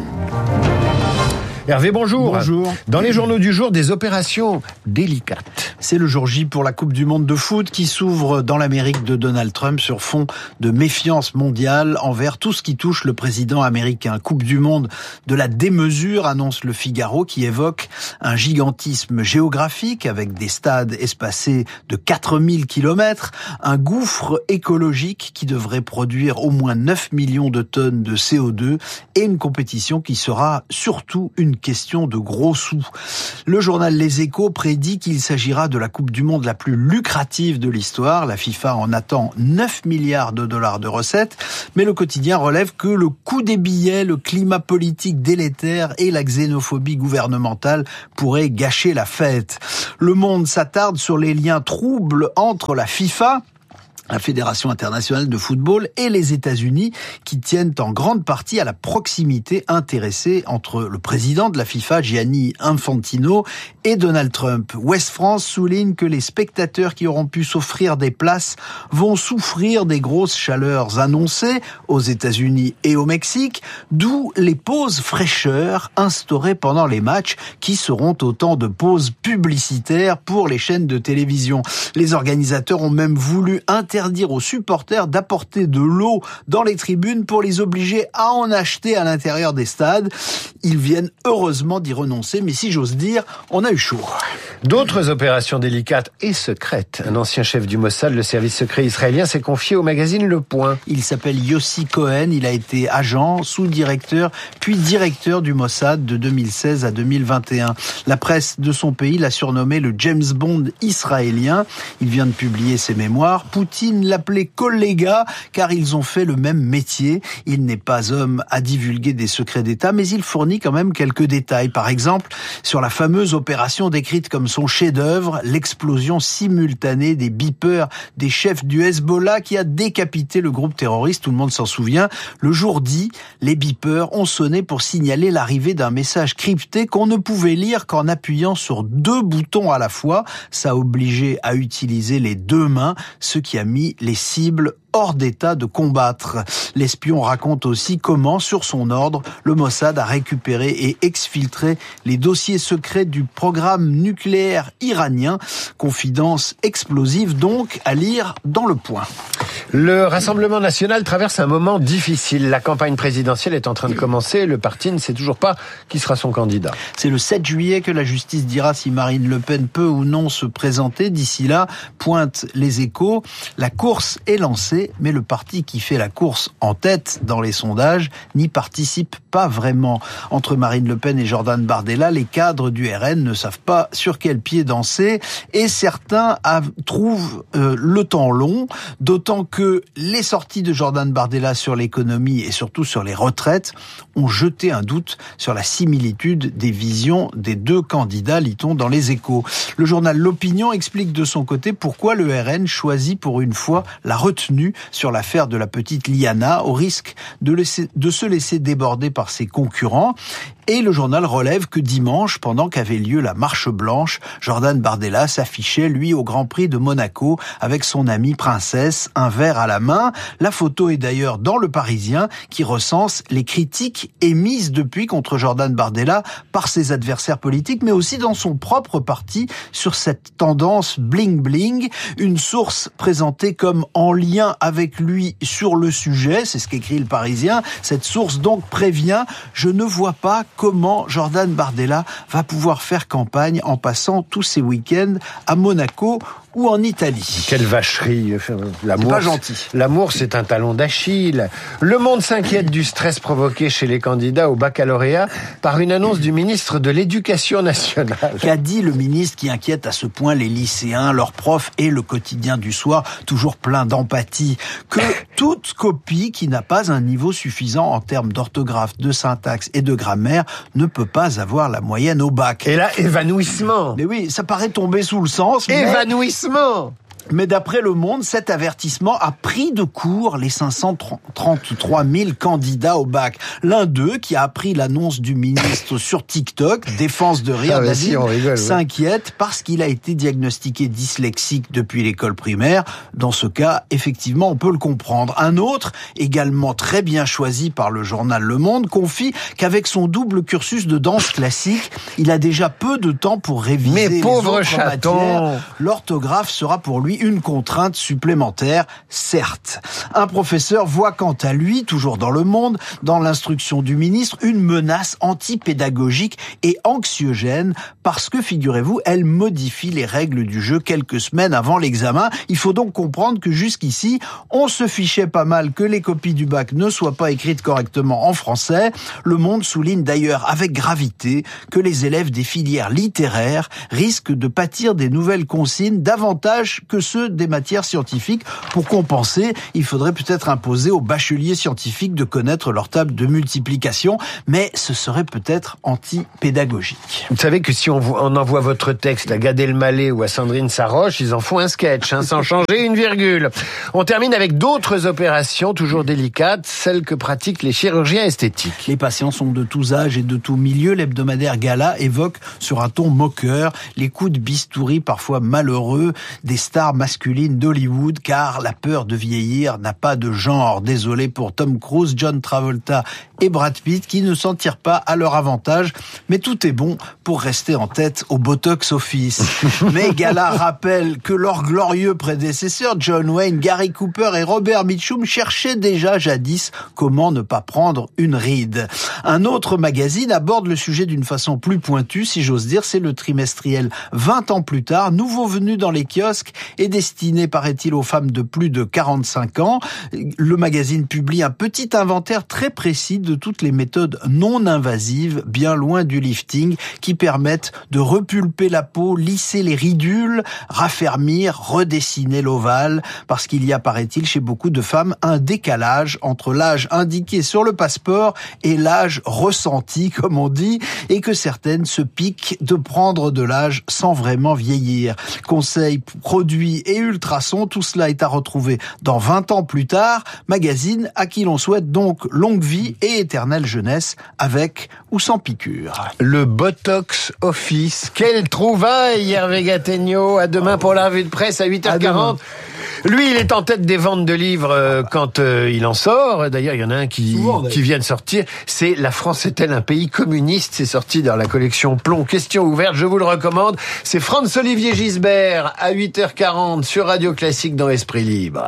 Hervé, bonjour. Bonjour. Dans les journaux du jour, des opérations délicates. C'est le jour J pour la Coupe du Monde de foot qui s'ouvre dans l'Amérique de Donald Trump sur fond de méfiance mondiale envers tout ce qui touche le président américain. Coupe du Monde de la démesure, annonce le Figaro, qui évoque un gigantisme géographique avec des stades espacés de 4000 km, un gouffre écologique qui devrait produire au moins 9 millions de tonnes de CO2 et une compétition qui sera surtout une question de gros sous. Le journal Les Échos prédit qu'il s'agira de la Coupe du Monde la plus lucrative de l'histoire. La FIFA en attend 9 milliards de dollars de recettes, mais le quotidien relève que le coût des billets, le climat politique délétère et la xénophobie gouvernementale pourraient gâcher la fête. Le Monde s'attarde sur les liens troubles entre la FIFA, la Fédération internationale de football, et les États-Unis, qui tiennent en grande partie à la proximité intéressée entre le président de la FIFA, Gianni Infantino, et Donald Trump. Ouest France souligne que les spectateurs qui auront pu s'offrir des places vont souffrir des grosses chaleurs annoncées aux États-Unis et au Mexique, d'où les pauses fraîcheurs instaurées pendant les matchs, qui seront autant de pauses publicitaires pour les chaînes de télévision. Les organisateurs ont même voulu interdire aux supporters d'apporter de l'eau dans les tribunes pour les obliger à en acheter à l'intérieur des stades. Ils viennent heureusement d'y renoncer, mais si j'ose dire, on a eu chaud. D'autres opérations délicates et secrètes. Un ancien chef du Mossad, le service secret israélien, s'est confié au magazine Le Point. Il s'appelle Yossi Cohen, il a été agent, sous-directeur, puis directeur du Mossad de 2016 à 2021. La presse de son pays l'a surnommé le James Bond israélien. Il vient de publier ses mémoires. Poutine l'appelait colléga, car ils ont fait le même métier. Il n'est pas homme à divulguer des secrets d'État, mais il fournit quand même quelques détails. Par exemple, sur la fameuse opération décrite comme son chef-d'œuvre, l'explosion simultanée des beepers des chefs du Hezbollah qui a décapité le groupe terroriste, tout le monde s'en souvient. Le jour dit, les beepers ont sonné pour signaler l'arrivée d'un message crypté qu'on ne pouvait lire qu'en appuyant sur 2 boutons à la fois. Ça obligeait à utiliser les 2 mains, ce qui a mis les cibles hors d'état de combattre. L'espion raconte aussi comment, sur son ordre, le Mossad a récupéré et exfiltré les dossiers secrets du programme nucléaire iranien. Confidence explosive donc à lire dans Le Point. Le Rassemblement national traverse un moment difficile. La campagne présidentielle est en train de commencer. Le parti ne sait toujours pas qui sera son candidat. C'est le 7 juillet que la justice dira si Marine Le Pen peut ou non se présenter. D'ici là, pointent les Échos, la course est lancée, mais le parti qui fait la course en tête dans les sondages n'y participe pas vraiment. Entre Marine Le Pen et Jordan Bardella, les cadres du RN ne savent pas sur quel pied danser et certains trouvent le temps long, d'autant que les sorties de Jordan Bardella sur l'économie et surtout sur les retraites ont jeté un doute sur la similitude des visions des 2 candidats, lit-on dans les Échos. Le journal L'Opinion explique de son côté pourquoi le RN choisit pour une fois la retenue sur l'affaire de la petite Liana, au risque de se laisser déborder par ses concurrents. Et le journal relève que dimanche, pendant qu'avait lieu la marche blanche, Jordan Bardella s'affichait, lui, au Grand Prix de Monaco, avec son amie princesse, un verre à la main. La photo est d'ailleurs dans Le Parisien, qui recense les critiques émises depuis contre Jordan Bardella par ses adversaires politiques, mais aussi dans son propre parti, sur cette tendance bling-bling. Une source présentée comme en lien avec lui sur le sujet, c'est ce qu'écrit Le Parisien. Cette source donc prévient, je ne vois pas comment Jordan Bardella va pouvoir faire campagne en passant tous ses week-ends à Monaco ou en Italie. Quelle vacherie. L'amour, c'est pas gentil. L'amour, c'est un talon d'Achille. Le Monde s'inquiète du stress provoqué chez les candidats au baccalauréat par une annonce du ministre de l'Éducation nationale. Qu'a dit le ministre qui inquiète à ce point les lycéens, leurs profs et le quotidien du soir, toujours plein d'empathie? Que toute copie qui n'a pas un niveau suffisant en termes d'orthographe, de syntaxe et de grammaire ne peut pas avoir la moyenne au bac. Et là, évanouissement. Mais oui, ça paraît tomber sous le sens. Évanouissement. Mais d'après Le Monde, cet avertissement a pris de court les 533 000 candidats au bac. L'un d'eux, qui a appris l'annonce du ministre sur TikTok, défense de rire, David, s'inquiète parce qu'il a été diagnostiqué dyslexique depuis l'école primaire. Dans ce cas, effectivement, on peut le comprendre. Un autre, également très bien choisi par le journal Le Monde, confie qu'avec son double cursus de danse classique, il a déjà peu de temps pour réviser les autres matières. L'orthographe sera pour lui une contrainte supplémentaire, certes. Un professeur voit quant à lui, toujours dans Le Monde, dans l'instruction du ministre, une menace anti-pédagogique et anxiogène parce que, figurez-vous, elle modifie les règles du jeu quelques semaines avant l'examen. Il faut donc comprendre que jusqu'ici, on se fichait pas mal que les copies du bac ne soient pas écrites correctement en français. Le Monde souligne d'ailleurs avec gravité que les élèves des filières littéraires risquent de pâtir des nouvelles consignes davantage que ceux des matières scientifiques. Pour compenser, il faudrait peut-être imposer aux bacheliers scientifiques de connaître leur table de multiplication, mais ce serait peut-être anti-pédagogique. Vous savez que si on envoie votre texte à Gad Elmaleh ou à Sandrine Saroche, ils en font un sketch, sans changer une virgule. On termine avec d'autres opérations toujours délicates, celles que pratiquent les chirurgiens esthétiques. Les patients sont de tous âges et de tous milieux. L'hebdomadaire Gala évoque sur un ton moqueur les coups de bistouri parfois malheureux des stars masculine d'Hollywood, car la peur de vieillir n'a pas de genre. Désolé pour Tom Cruise, John Travolta et Brad Pitt qui ne s'en tirent pas à leur avantage, mais tout est bon pour rester en tête au Botox Office. Mais Gala rappelle que leurs glorieux prédécesseurs, John Wayne, Gary Cooper et Robert Mitchum, cherchaient déjà jadis comment ne pas prendre une ride. Un autre magazine aborde le sujet d'une façon plus pointue, si j'ose dire, c'est le trimestriel 20 ans plus tard, nouveau venu dans les kiosques et destiné, paraît-il, aux femmes de plus de 45 ans. Le magazine publie un petit inventaire très précis de toutes les méthodes non invasives, bien loin du lifting, qui permettent de repulper la peau, lisser les ridules, raffermir, redessiner l'ovale, parce qu'il y a, paraît-il, chez beaucoup de femmes, un décalage entre l'âge indiqué sur le passeport et l'âge ressenti, comme on dit, et que certaines se piquent de prendre de l'âge sans vraiment vieillir. Conseils, produits et ultrasons, tout cela est à retrouver dans 20 ans plus tard, magazine à qui l'on souhaite donc longue vie et éternelle jeunesse, avec ou sans piqûre. Le Botox Office, quelle trouvaille, Hervé Gattegno. À demain pour la revue de presse à 8h40. Lui, il est en tête des ventes de livres quand il en sort. D'ailleurs, il y en a un qui vient de sortir. C'est La France est-elle un pays communiste? C'est sorti dans la collection Plomb. Question ouverte, je vous le recommande. C'est Franz-Olivier Gisbert à 8h40 sur Radio Classique dans Esprit Libre.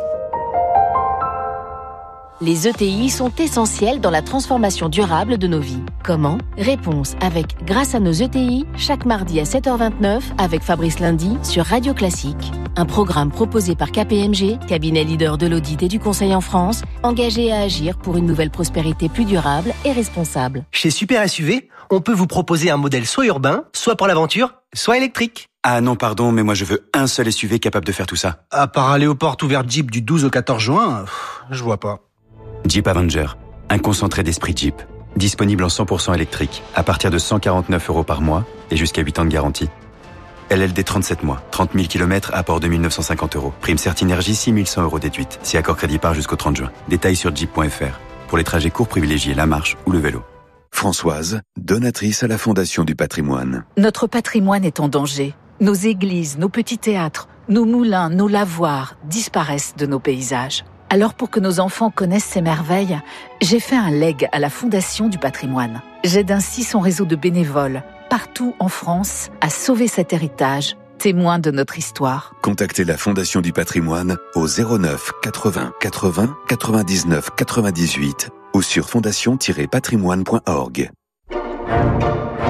Les ETI sont essentiels dans la transformation durable de nos vies. Comment? Réponse avec Grâce à nos ETI, chaque mardi à 7h29 avec Fabrice Lundy sur Radio Classique. Un programme proposé par KPMG, cabinet leader de l'audit et du conseil en France, engagé à agir pour une nouvelle prospérité plus durable et responsable. Chez Super SUV, on peut vous proposer un modèle soit urbain, soit pour l'aventure, soit électrique. Ah non, pardon, mais moi je veux un seul SUV capable de faire tout ça. À part aller aux portes ouvertes Jeep du 12 au 14 juin, je vois pas. Jeep Avenger, un concentré d'esprit Jeep. Disponible en 100% électrique, à partir de 149 € par mois et jusqu'à 8 ans de garantie. LLD 37 mois, 30 000 km, apport 2 950 €. Prime Certinergie, 6 100 € déduite. Si accord crédit part jusqu'au 30 juin. Détails sur jeep.fr. Pour les trajets courts, privilégiez la marche ou le vélo. Françoise, donatrice à la Fondation du patrimoine. Notre patrimoine est en danger. Nos églises, nos petits théâtres, nos moulins, nos lavoirs disparaissent de nos paysages. Alors pour que nos enfants connaissent ces merveilles, j'ai fait un leg à la Fondation du patrimoine. J'aide ainsi son réseau de bénévoles, partout en France, à sauver cet héritage, témoin de notre histoire. Contactez la Fondation du patrimoine au 09 80 80 99 98 ou sur fondation-patrimoine.org.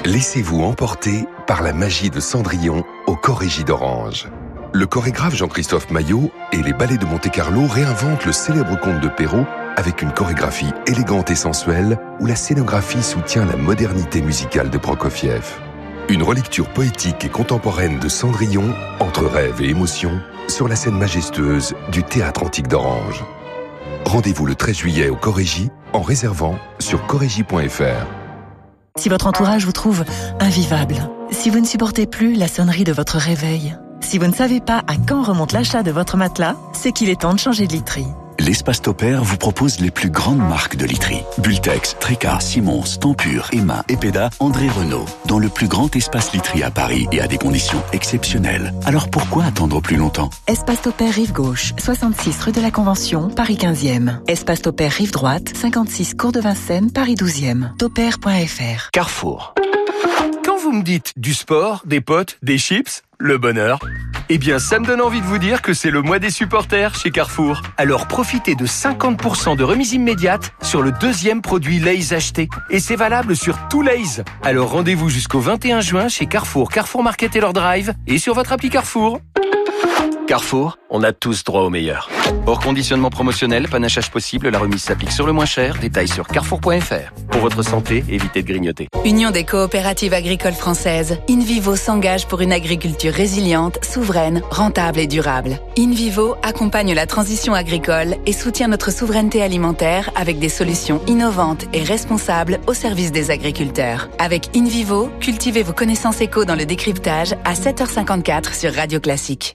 Laissez-vous emporter par la magie de Cendrillon au Corégie d'Orange. Le chorégraphe Jean-Christophe Maillot et les ballets de Monte-Carlo réinventent le célèbre conte de Perrault avec une chorégraphie élégante et sensuelle où la scénographie soutient la modernité musicale de Prokofiev. Une relecture poétique et contemporaine de Cendrillon, entre rêve et émotion, sur la scène majestueuse du Théâtre Antique d'Orange. Rendez-vous le 13 juillet au Corégie en réservant sur corégie.fr. Si votre entourage vous trouve invivable, si vous ne supportez plus la sonnerie de votre réveil, si vous ne savez pas à quand remonte l'achat de votre matelas, c'est qu'il est temps de changer de literie. L'Espace Topair vous propose les plus grandes marques de literie. Bultex, Tréca, Simons, Tempur, Emma, Epeda, André Renault. Dans le plus grand espace literie à Paris et à des conditions exceptionnelles. Alors pourquoi attendre plus longtemps? Espace Topair Rive Gauche, 66 rue de la Convention, Paris 15e. Espace Topair Rive Droite, 56 cours de Vincennes, Paris 12e. Topair.fr. Carrefour. Quand vous me dites du sport, des potes, des chips, le bonheur, eh bien ça me donne envie de vous dire que c'est le mois des supporters chez Carrefour. Alors profitez de 50% de remise immédiate sur le deuxième produit Lay's acheté. Et c'est valable sur tout Lay's. Alors rendez-vous jusqu'au 21 juin chez Carrefour, Carrefour Market et leur Drive et sur votre appli Carrefour. Carrefour, on a tous droit au meilleur. Hors conditionnement promotionnel, panachage possible, la remise s'applique sur le moins cher. Détails sur carrefour.fr. Pour votre santé, évitez de grignoter. Union des coopératives agricoles françaises, InVivo s'engage pour une agriculture résiliente, souveraine, rentable et durable. InVivo accompagne la transition agricole et soutient notre souveraineté alimentaire avec des solutions innovantes et responsables au service des agriculteurs. Avec InVivo, cultivez vos connaissances éco dans le décryptage à 7h54 sur Radio Classique.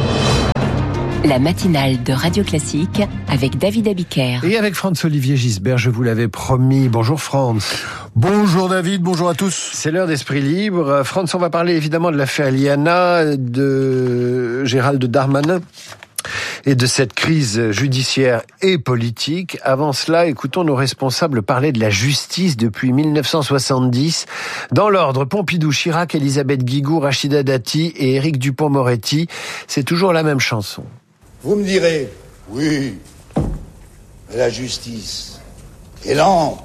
La matinale de Radio Classique avec David Abiker. Et avec Franz-Olivier Gisbert, je vous l'avais promis. Bonjour Franz. Bonjour David, bonjour à tous. C'est l'heure d'Esprit Libre. Franz, on va parler évidemment de l'affaire Liana, de Gérald Darmanin et de cette crise judiciaire et politique. Avant cela, écoutons nos responsables parler de la justice depuis 1970. Dans l'ordre, Pompidou, Chirac, Elisabeth Guigou, Rachida Dati et Éric Dupond-Moretti. C'est toujours la même chanson. Vous me direz, oui, la justice est lente.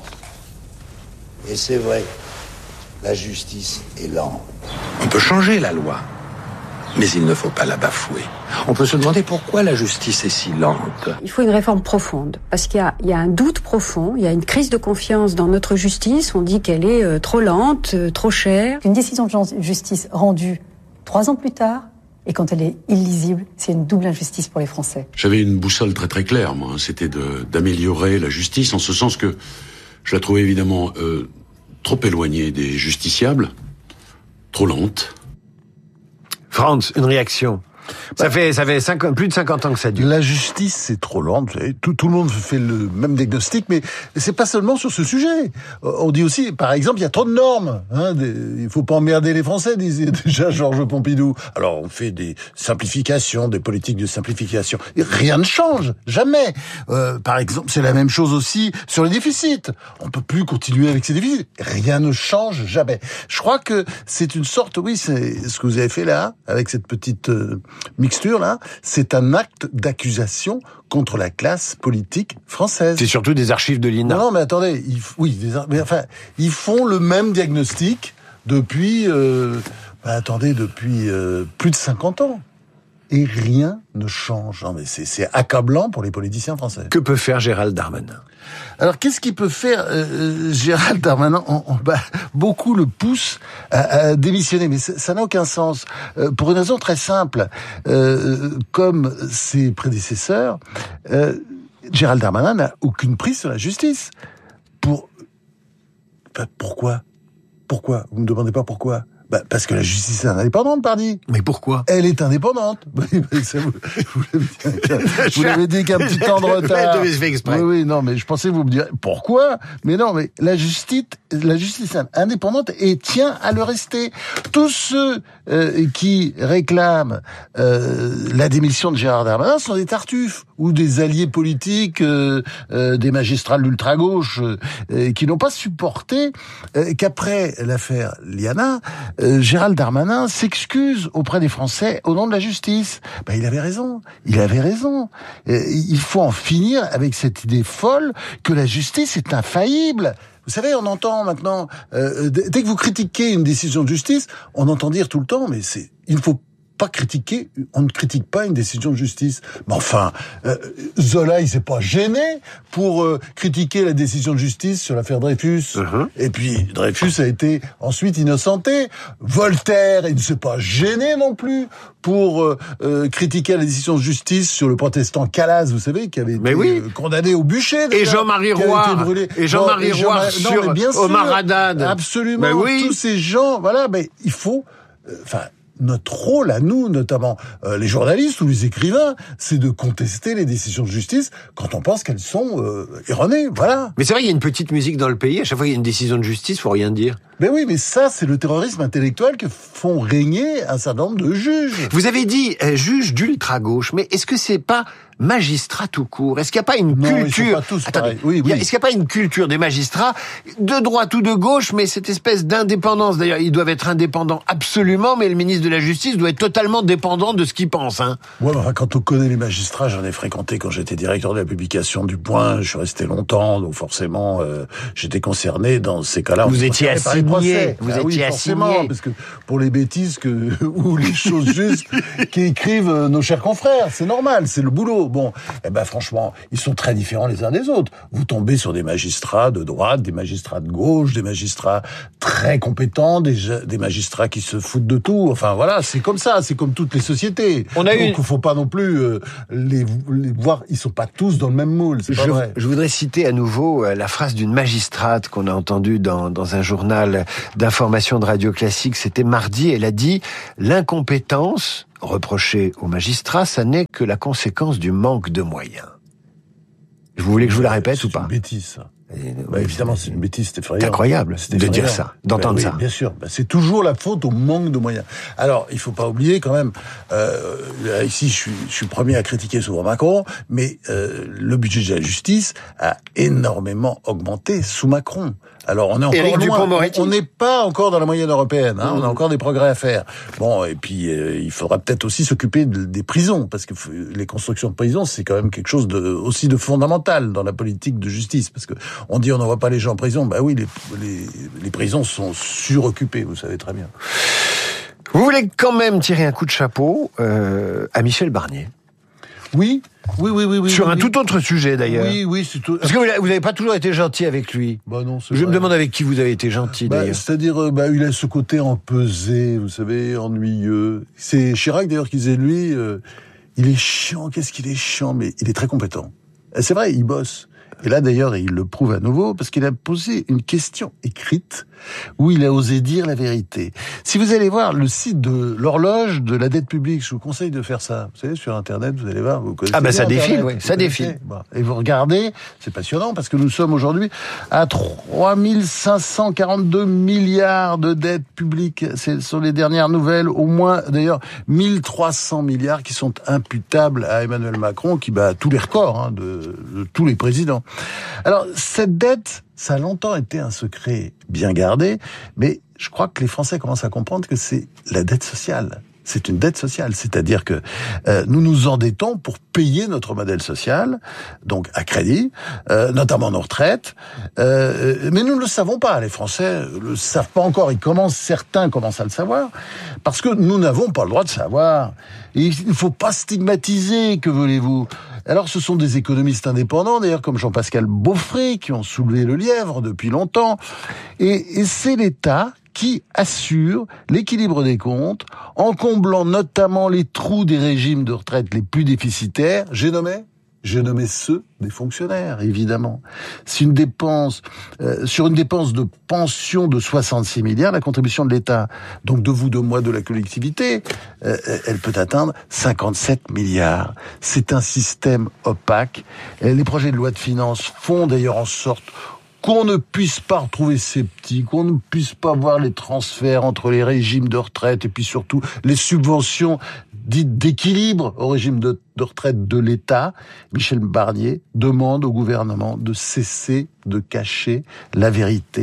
Et c'est vrai, la justice est lente. On peut changer la loi, mais il ne faut pas la bafouer. On peut se demander pourquoi la justice est si lente. Il faut une réforme profonde, parce qu'il y a un doute profond, il y a une crise de confiance dans notre justice. On dit qu'elle est trop lente, trop chère. Une décision de justice rendue 3 ans plus tard, et quand elle est illisible, c'est une double injustice pour les Français. J'avais une boussole très très claire, moi. C'était d'améliorer la justice, en ce sens que je la trouvais évidemment trop éloignée des justiciables, trop lente. Franz, une réaction. Ça fait plus de 50 ans que ça dure. La justice, c'est trop lent. Tout le monde fait le même diagnostic, mais c'est pas seulement sur ce sujet. On dit aussi, par exemple, il y a trop de normes. Il faut pas emmerder les Français, disait déjà Georges Pompidou. Alors, on fait des simplifications, des politiques de simplification. Et rien ne change, jamais. Par exemple, c'est la même chose aussi sur les déficits. On peut plus continuer avec ces déficits. Rien ne change, jamais. Je crois que c'est une sorte, oui, c'est ce que vous avez fait là, avec cette petite mixture là, c'est un acte d'accusation contre la classe politique française. C'est surtout des archives de l'INA. Non, mais attendez, ils font le même diagnostic depuis, depuis plus de 50 ans. Et rien ne change. Non, mais c'est accablant pour les politiciens français. Que peut faire Gérald Darmanin? Alors, qu'est-ce qu'il peut faire Gérald Darmanin? Beaucoup le poussent à démissionner, mais ça n'a aucun sens. Pour une raison très simple. Comme ses prédécesseurs, Gérald Darmanin n'a aucune prise sur la justice. Pourquoi? Vous me demandez pas pourquoi? Parce que la justice est indépendante, pardi. Mais pourquoi? Elle est indépendante. Vous l'avez dit qu'un petit temps de retard. Oui, non, mais je pensais que vous me direz pourquoi. Mais non, mais la justice est indépendante et tient à le rester. Tous ceux qui réclament la démission de Gérald Darmanin sont des tartuffes ou des alliés politiques, des magistrats de l'ultra-gauche qui n'ont pas supporté qu'après l'affaire Liana, Gérald Darmanin s'excuse auprès des Français au nom de la justice. Il avait raison. Il faut en finir avec cette idée folle que la justice est infaillible. Vous savez, on entend maintenant, dès que vous critiquez une décision de justice, on entend dire tout le temps, mais il ne faut pas critiquer, on ne critique pas une décision de justice. Mais enfin, Zola, il s'est pas gêné pour critiquer la décision de justice sur l'affaire Dreyfus. Et puis, Dreyfus a été ensuite innocenté. Voltaire, il ne s'est pas gêné non plus pour critiquer la décision de justice sur le protestant Calas, vous savez, qui avait été condamné au bûcher. Et Jean-Marie Roy. Et Jean-Marie Roy sur Omar Haddad. Absolument. Tous ces gens, voilà, il faut... notre rôle à nous, notamment les journalistes ou les écrivains, c'est de contester les décisions de justice quand on pense qu'elles sont erronées, voilà. Mais c'est vrai, il y a une petite musique dans le pays, à chaque fois qu'il y a une décision de justice, faut rien dire. Mais oui, mais ça, c'est le terrorisme intellectuel que font régner un certain nombre de juges. Vous avez dit juge d'ultra-gauche, mais est-ce que c'est pas magistrat tout court? Est-ce qu'il n'y a pas une culture... Ils sont pas tous pareils. Oui. Est-ce qu'il n'y a pas une culture des magistrats de droite ou de gauche, mais cette espèce d'indépendance? D'ailleurs, ils doivent être indépendants absolument, mais le ministre de la Justice doit être totalement dépendant de ce qu'il pense, hein. Ouais, quand on connaît les magistrats, j'en ai fréquenté quand j'étais directeur de la publication du Point, je suis resté longtemps, donc forcément, j'étais concerné dans ces cas-là. Vous étiez assigné. Vous étiez assigné. Parce que pour les bêtises ou les choses justes qu'écrivent nos chers confrères, c'est normal, c'est le boulot. Bon, franchement, ils sont très différents les uns des autres. Vous tombez sur des magistrats de droite, des magistrats de gauche, des magistrats très compétents, des magistrats qui se foutent de tout. Enfin voilà, c'est comme ça, c'est comme toutes les sociétés. Donc il faut pas non plus les voir, ils sont pas tous dans le même moule, c'est pas vrai. Je voudrais citer à nouveau la phrase d'une magistrate qu'on a entendue dans un journal d'information de Radio Classique, c'était mardi, elle a dit « L'incompétence reprochée aux magistrats, ça n'est que la conséquence du manque de moyens ». Vous voulez que je vous la répète ou pas? C'est une bêtise, ça. Évidemment, c'est une bêtise, c'est effrayant. C'est incroyable de dire ça, d'entendre ça. Bien sûr, c'est toujours la faute au manque de moyens. Alors, il faut pas oublier quand même, ici je suis premier à critiquer souvent Macron, mais le budget de la justice a énormément augmenté sous Macron. Alors on est encore loin, on n'est pas encore dans la moyenne européenne, on a encore des progrès à faire. Bon, et puis il faudra peut-être aussi s'occuper des prisons, parce que les constructions de prisons, c'est quand même quelque chose aussi de fondamental dans la politique de justice, parce que on dit on n'envoie pas les gens en prison, oui, les prisons sont suroccupées, vous savez très bien. Vous voulez quand même tirer un coup de chapeau à Michel Barnier? Oui. Sur un tout autre sujet, d'ailleurs. Oui, c'est tout. Parce que vous n'avez pas toujours été gentil avec lui. Non, je me demande avec qui vous avez été gentil, d'ailleurs. C'est-à-dire, il a ce côté empesé, vous savez, ennuyeux. C'est Chirac, d'ailleurs, qui disait, lui, il est chiant, qu'est-ce qu'il est chiant, mais il est très compétent. Et c'est vrai, il bosse. Et là, d'ailleurs, il le prouve à nouveau, parce qu'il a posé une question écrite où il a osé dire la vérité. Si vous allez voir le site de l'horloge de la dette publique, je vous conseille de faire ça. Vous savez, sur Internet, vous allez voir, vous connaissez ça défile, Internet, ça défile. Et vous regardez, c'est passionnant, parce que nous sommes aujourd'hui à 3542 milliards de dettes publiques. Ce sont les dernières nouvelles, au moins, d'ailleurs, 1300 milliards qui sont imputables à Emmanuel Macron, qui bat tous les records de tous les présidents. Alors, cette dette, ça a longtemps été un secret bien gardé, mais je crois que les Français commencent à comprendre que c'est la dette sociale. C'est une dette sociale, c'est-à-dire que nous nous endettons pour payer notre modèle social, donc à crédit, notamment nos retraites, mais nous ne le savons pas. Les Français le savent pas encore. Certains commencent à le savoir, parce que nous n'avons pas le droit de savoir. Et il ne faut pas stigmatiser, que voulez-vous. Alors, ce sont des économistes indépendants, d'ailleurs, comme Jean-Pascal Beaufret, qui ont soulevé le lièvre depuis longtemps. Et c'est l'État qui assure l'équilibre des comptes, en comblant notamment les trous des régimes de retraite les plus déficitaires. J'ai nommé ceux des fonctionnaires, évidemment. Si une dépense, sur une dépense de pension de 66 milliards, la contribution de l'État, donc de vous, de moi, de la collectivité, elle peut atteindre 57 milliards. C'est un système opaque. Les projets de loi de finances font d'ailleurs en sorte qu'on ne puisse pas retrouver ces petits, qu'on ne puisse pas voir les transferts entre les régimes de retraite et puis surtout les subventions dites d'équilibre au régime de retraite de l'État. Michel Barnier demande au gouvernement de cesser de cacher la vérité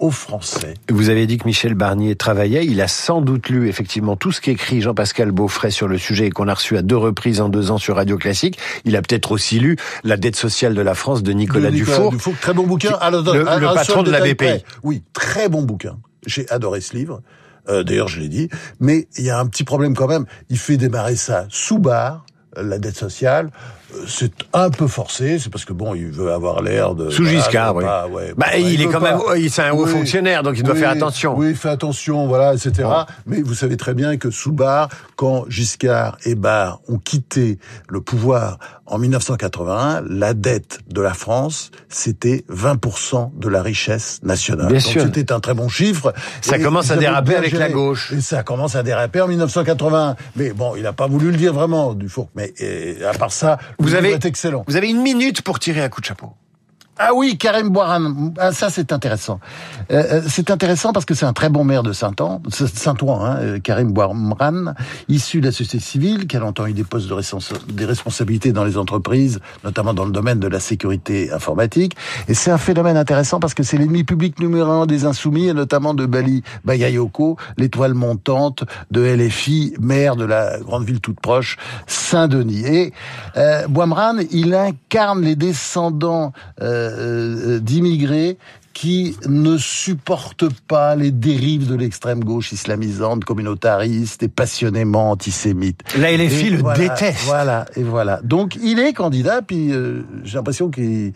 aux Français. Vous avez dit que Michel Barnier travaillait. Il a sans doute lu effectivement tout ce qu'écrit Jean-Pascal Beaufray sur le sujet et qu'on a reçu à 2 reprises en 2 ans sur Radio Classique. Il a peut-être aussi lu La dette sociale de la France de Nicolas Dufour. Très bon bouquin. Le patron de la BPI. Oui, très bon bouquin. J'ai adoré ce livre. D'ailleurs, je l'ai dit. Mais il y a un petit problème quand même. Il fait démarrer ça sous barre, la dette sociale. C'est un peu forcé, c'est parce que bon, il veut avoir l'air de... Sous Giscard, oui. Il est quand même, c'est un haut fonctionnaire, donc il doit faire attention. Oui, il fait attention, voilà, etc. Bon. Mais vous savez très bien que sous Barre, quand Giscard et Barre ont quitté le pouvoir en 1981, la dette de la France, c'était 20% de la richesse nationale. Bien donc sûr. C'était un très bon chiffre. Ça commence à déraper avec la gauche. Et ça commence à déraper en 1981. Mais bon, il n'a pas voulu le dire vraiment, Dufour. Mais à part ça... Vous avez 1 minute pour tirer un coup de chapeau. Ah oui, Karim Bouarrane. Ah, ça, c'est intéressant. C'est intéressant parce que c'est un très bon maire de Saint-Ouen, Karim Bouarrane, issu de la société civile, qui a longtemps eu des postes des responsabilités dans les entreprises, notamment dans le domaine de la sécurité informatique. Et c'est un phénomène intéressant parce que c'est l'ennemi public numéro 1 des Insoumis, et notamment de Bali Bagayoko, l'étoile montante de LFI, maire de la grande ville toute proche, Saint-Denis. Et Bouarrane, il incarne les descendants d'immigrés qui ne supportent pas les dérives de l'extrême gauche islamisante, communautariste et passionnément antisémite. La LFI le déteste. Voilà. Donc il est candidat, puis j'ai l'impression qu'il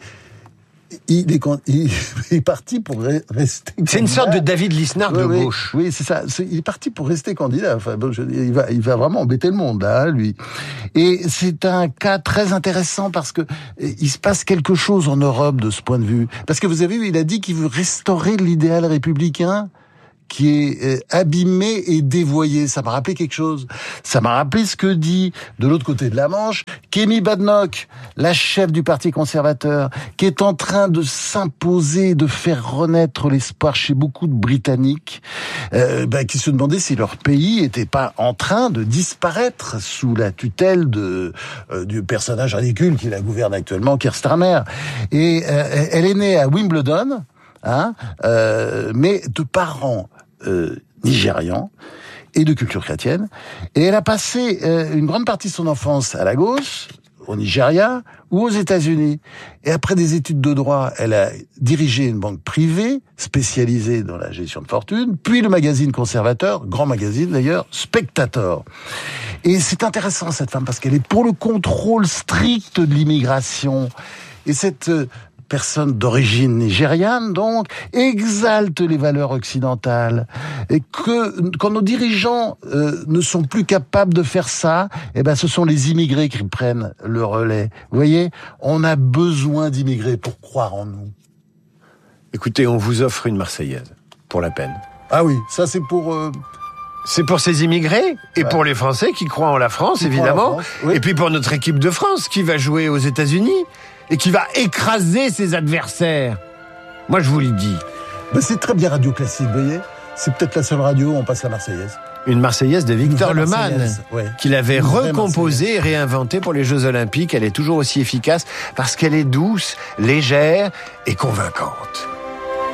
est parti pour rester candidat. C'est une sorte de David Lisnard de gauche. Oui, c'est ça. Il est parti pour rester candidat. Enfin, il va vraiment embêter le monde, hein, lui. Et c'est un cas très intéressant parce que il se passe quelque chose en Europe de ce point de vue. Parce que vous avez vu, il a dit qu'il veut restaurer l'idéal républicain qui est abîmé et dévoyé. Ça m'a rappelé quelque chose. Ça m'a rappelé ce que dit, de l'autre côté de la Manche, Kemi Badenoch, la chef du Parti conservateur, qui est en train de s'imposer, de faire renaître l'espoir chez beaucoup de Britanniques, qui se demandaient si leur pays était pas en train de disparaître sous la tutelle du personnage ridicule qui la gouverne actuellement, Keir Starmer. Et elle est née à Wimbledon, mais de parents nigérians et de culture chrétienne. Et elle a passé une grande partie de son enfance à Lagos, au Nigeria ou aux États-Unis. Et après des études de droit, elle a dirigé une banque privée spécialisée dans la gestion de fortune, puis le magazine conservateur, grand magazine d'ailleurs, Spectator. Et c'est intéressant cette femme parce qu'elle est pour le contrôle strict de l'immigration. Et cette personne d'origine nigériane, donc, exalte les valeurs occidentales. Et quand nos dirigeants ne sont plus capables de faire ça, ce sont les immigrés qui prennent le relais. Vous voyez, on a besoin d'immigrés pour croire en nous. Écoutez, on vous offre une Marseillaise, pour la peine. Ah oui, ça c'est pour... C'est pour ces immigrés et pour les Français qui croient en la France, évidemment. Et puis pour notre équipe de France qui va jouer aux États-Unis et qui va écraser ses adversaires. Moi, je vous le dis. C'est très bien Radio Classique, vous voyez. C'est peut-être la seule radio où on passe la Marseillaise. Une Marseillaise de Victor Lemann, qu'il avait recomposée et réinventée pour les Jeux Olympiques. Elle est toujours aussi efficace parce qu'elle est douce, légère et convaincante.